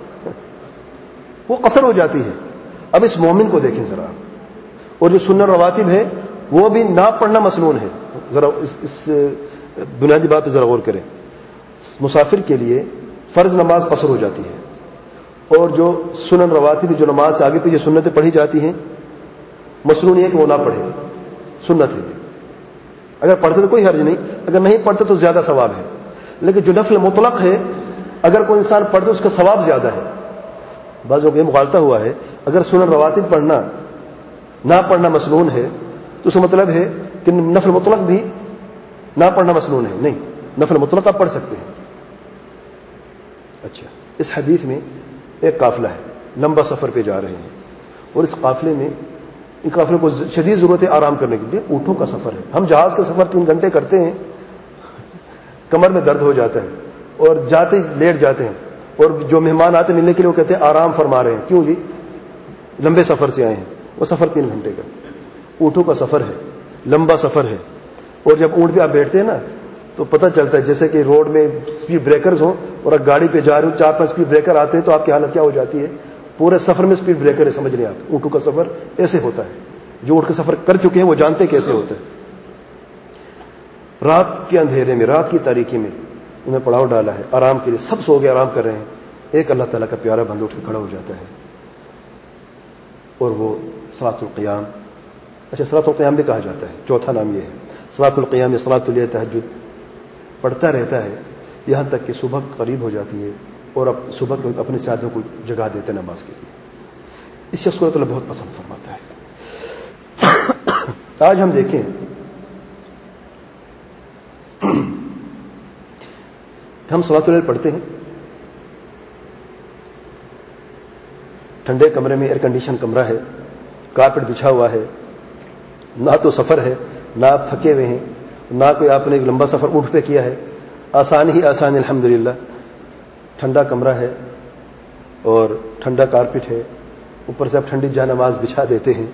وہ قصر ہو جاتی ہے۔ اب اس مومن کو دیکھیں ذرا، اور جو سنن رواتب ہے وہ بھی نہ پڑھنا مسنون ہے۔ ذرا اس بنیادی بات پہ ذرا غور کریں، مسافر کے لیے فرض نماز قصر ہو جاتی ہے، اور جو سنن رواتب جو نماز سے آگے پیچھے سنتیں پڑھی جاتی ہیں مسنون یہ کہ وہ نہ پڑھے، سنت ہے۔ اگر پڑھتے تو کوئی حرج نہیں، اگر نہیں پڑھتے تو زیادہ ثواب ہے، لیکن جو نفل مطلق ہے اگر کوئی انسان پڑھتے اس کا ثواب زیادہ ہے۔ بعضوں کو یہ مغالطہ ہوا ہے، اگر سنن رواتب پڑھنا نہ پڑھنا مسنون ہے تو اس کا مطلب ہے کہ نفل مطلق بھی نہ پڑھنا مسنون ہے۔ نہیں، نفل مطلق آپ پڑھ سکتے ہیں۔ اچھا، اس حدیث میں ایک قافلہ ہے، لمبا سفر پہ جا رہے ہیں، اور اس قافلے میں ان قافلے کو شدید ضرورت ہے آرام کرنے کے لیے، اونٹوں کا سفر ہے۔ ہم جہاز کا سفر 3 گھنٹے کرتے ہیں، کمر میں درد ہو جاتا ہے اور جاتے ہی لیٹ جاتے ہیں، اور جو مہمان آتے ملنے کے لیے وہ کہتے ہیں آرام فرما رہے ہیں، کیوں جی لمبے سفر سے آئے ہیں۔ وہ سفر 3 گھنٹے کا اونٹوں کا سفر ہے، لمبا سفر ہے، اور جب اونٹ پہ آپ بیٹھتے ہیں نا تو پتہ چلتا ہے جیسے کہ روڈ میں اسپیڈ بریکرز ہوں اور آپ گاڑی پہ جا رہے ہو، 4-5 اسپیڈ بریکر آتے ہیں تو آپ کی حالت کیا ہو جاتی ہے۔ پورے سفر میں اسپیڈ بریکر ہے، سمجھ رہے ہیں آپ، اونٹوں کا سفر ایسے ہوتا ہے۔ جو اونٹ کا سفر کر چکے ہیں وہ جانتے ہیں کیسے ہوتا ہے۔ رات کے اندھیرے میں، رات کی تاریکی میں انہیں پڑاؤ ڈالا ہے آرام کے لیے، سب سو گئے آرام کر رہے ہیں، ایک اللہ تعالیٰ کا پیارا بندہ اٹھ کے کھڑا ہو جاتا ہے، اور وہ صلاۃ القیام، اچھا صلاۃ القیام بھی کہا جاتا ہے، چوتھا نام یہ ہے صلاۃ القیام یا صلاۃ اللیل تہجد، پڑھتا رہتا ہے یہاں تک کہ صبح قریب ہو جاتی ہے، اور اب صبح کے اپنے ساتھیوں کو جگا دیتے ہیں نماز کے لیے۔ اس شخص کو اللہ بہت پسند فرماتا ہے۔ آج ہم دیکھیں ہم صلاۃ اللیل پڑھتے ہیں ٹھنڈے کمرے میں، ایئر کنڈیشن کمرہ ہے، کارپیٹ بچھا ہوا ہے، نہ تو سفر ہے، نہ آپ تھکے ہوئے ہیں، نہ کوئی آپ نے ایک لمبا سفر اونٹ پہ کیا ہے، آسان ہی آسان الحمدللہ، ٹھنڈا کمرہ ہے اور ٹھنڈا کارپیٹ ہے، اوپر سے آپ ٹھنڈی جا نماز بچھا دیتے ہیں۔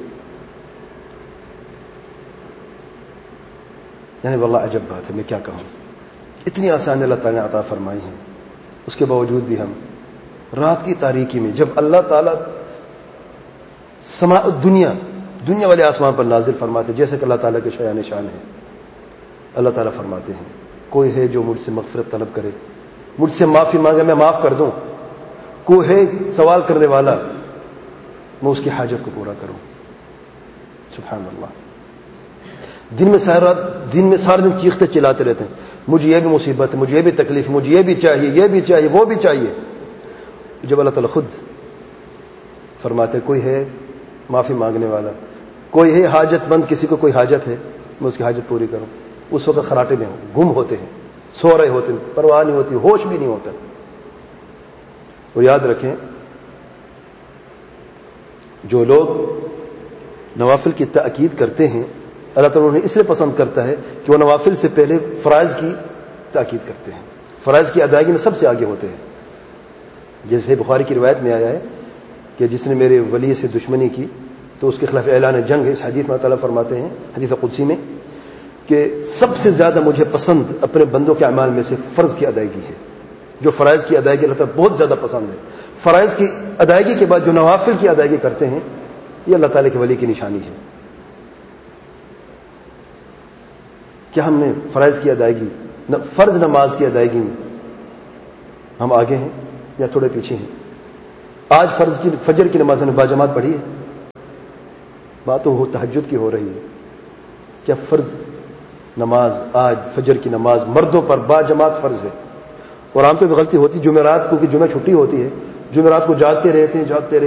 یعنی واللہ عجب بات ہے، میں کیا کہوں، اتنی آسان اللہ تعالیٰ نے عطا فرمائی ہیں، اس کے باوجود بھی ہم رات کی تاریکی میں جب اللہ تعالیٰ سماء دنیا والے آسمان پر نازل فرماتے، جیسے کہ اللہ تعالیٰ کے شایان شان ہے، اللہ تعالیٰ فرماتے ہیں کوئی ہے جو مجھ سے مغفرت طلب کرے، مجھ سے معافی مانگے میں معاف کر دوں، کوئی ہے سوال کرنے والا میں اس کی حاجت کو پورا کروں۔ سبحان اللہ، دن میں سارا دن چیختے چلاتے رہتے ہیں، مجھے یہ بھی مصیبت ہے، مجھے یہ بھی تکلیف، مجھے یہ بھی چاہیے، یہ بھی چاہیے، وہ بھی چاہیے۔ جب اللہ تعالیٰ خود فرماتے کوئی ہے معافی مانگنے والا، کوئی ہے حاجت مند، کسی کو کوئی حاجت ہے میں اس کی حاجت پوری کروں، اس وقت خراٹے میں گم ہوتے ہیں، سو رہے ہوتے ہیں، پرواہ نہیں ہوتی، ہوش بھی نہیں ہوتا۔ اور یاد رکھیں جو لوگ نوافل کی تاکید کرتے ہیں اللہ تعالیٰ انہیں اس لیے پسند کرتا ہے کہ وہ نوافل سے پہلے فرائض کی تاکید کرتے ہیں، فرائض کی ادائیگی میں سب سے آگے ہوتے ہیں۔ جیسے بخاری کی روایت میں آیا ہے کہ جس نے میرے ولی سے دشمنی کی تو اس کے خلاف اعلان جنگ ہے۔ اس حدیث میں اللہ تعالیٰ فرماتے ہیں حدیث قدسی میں کہ سب سے زیادہ مجھے پسند اپنے بندوں کے اعمال میں سے فرض کی ادائیگی ہے، جو فرائض کی ادائیگی اللہ تعالیٰ بہت زیادہ پسند ہے۔ فرائض کی ادائیگی کے بعد جو نوافل کی ادائیگی کرتے ہیں یہ اللہ تعالیٰ کے ولی کی نشانی ہے۔ کیا ہم نے فرائض کی ادائیگی، فرض نماز کی ادائیگی میں ہم آگے ہیں یا تھوڑے پیچھے ہیں؟ آج فجر کی نماز نے باجماعت پڑھی ہے؟ بات تو تہجد کی ہو رہی ہے. کیا فرض نماز آج فجر کی نماز مردوں پر باجماعت فرض ہے؟ اور عام طور پہ غلطی ہوتی جمعرات کو، کہ جمعہ چھٹی ہوتی ہے، جمعرات کو جاگتے رہتے ہیں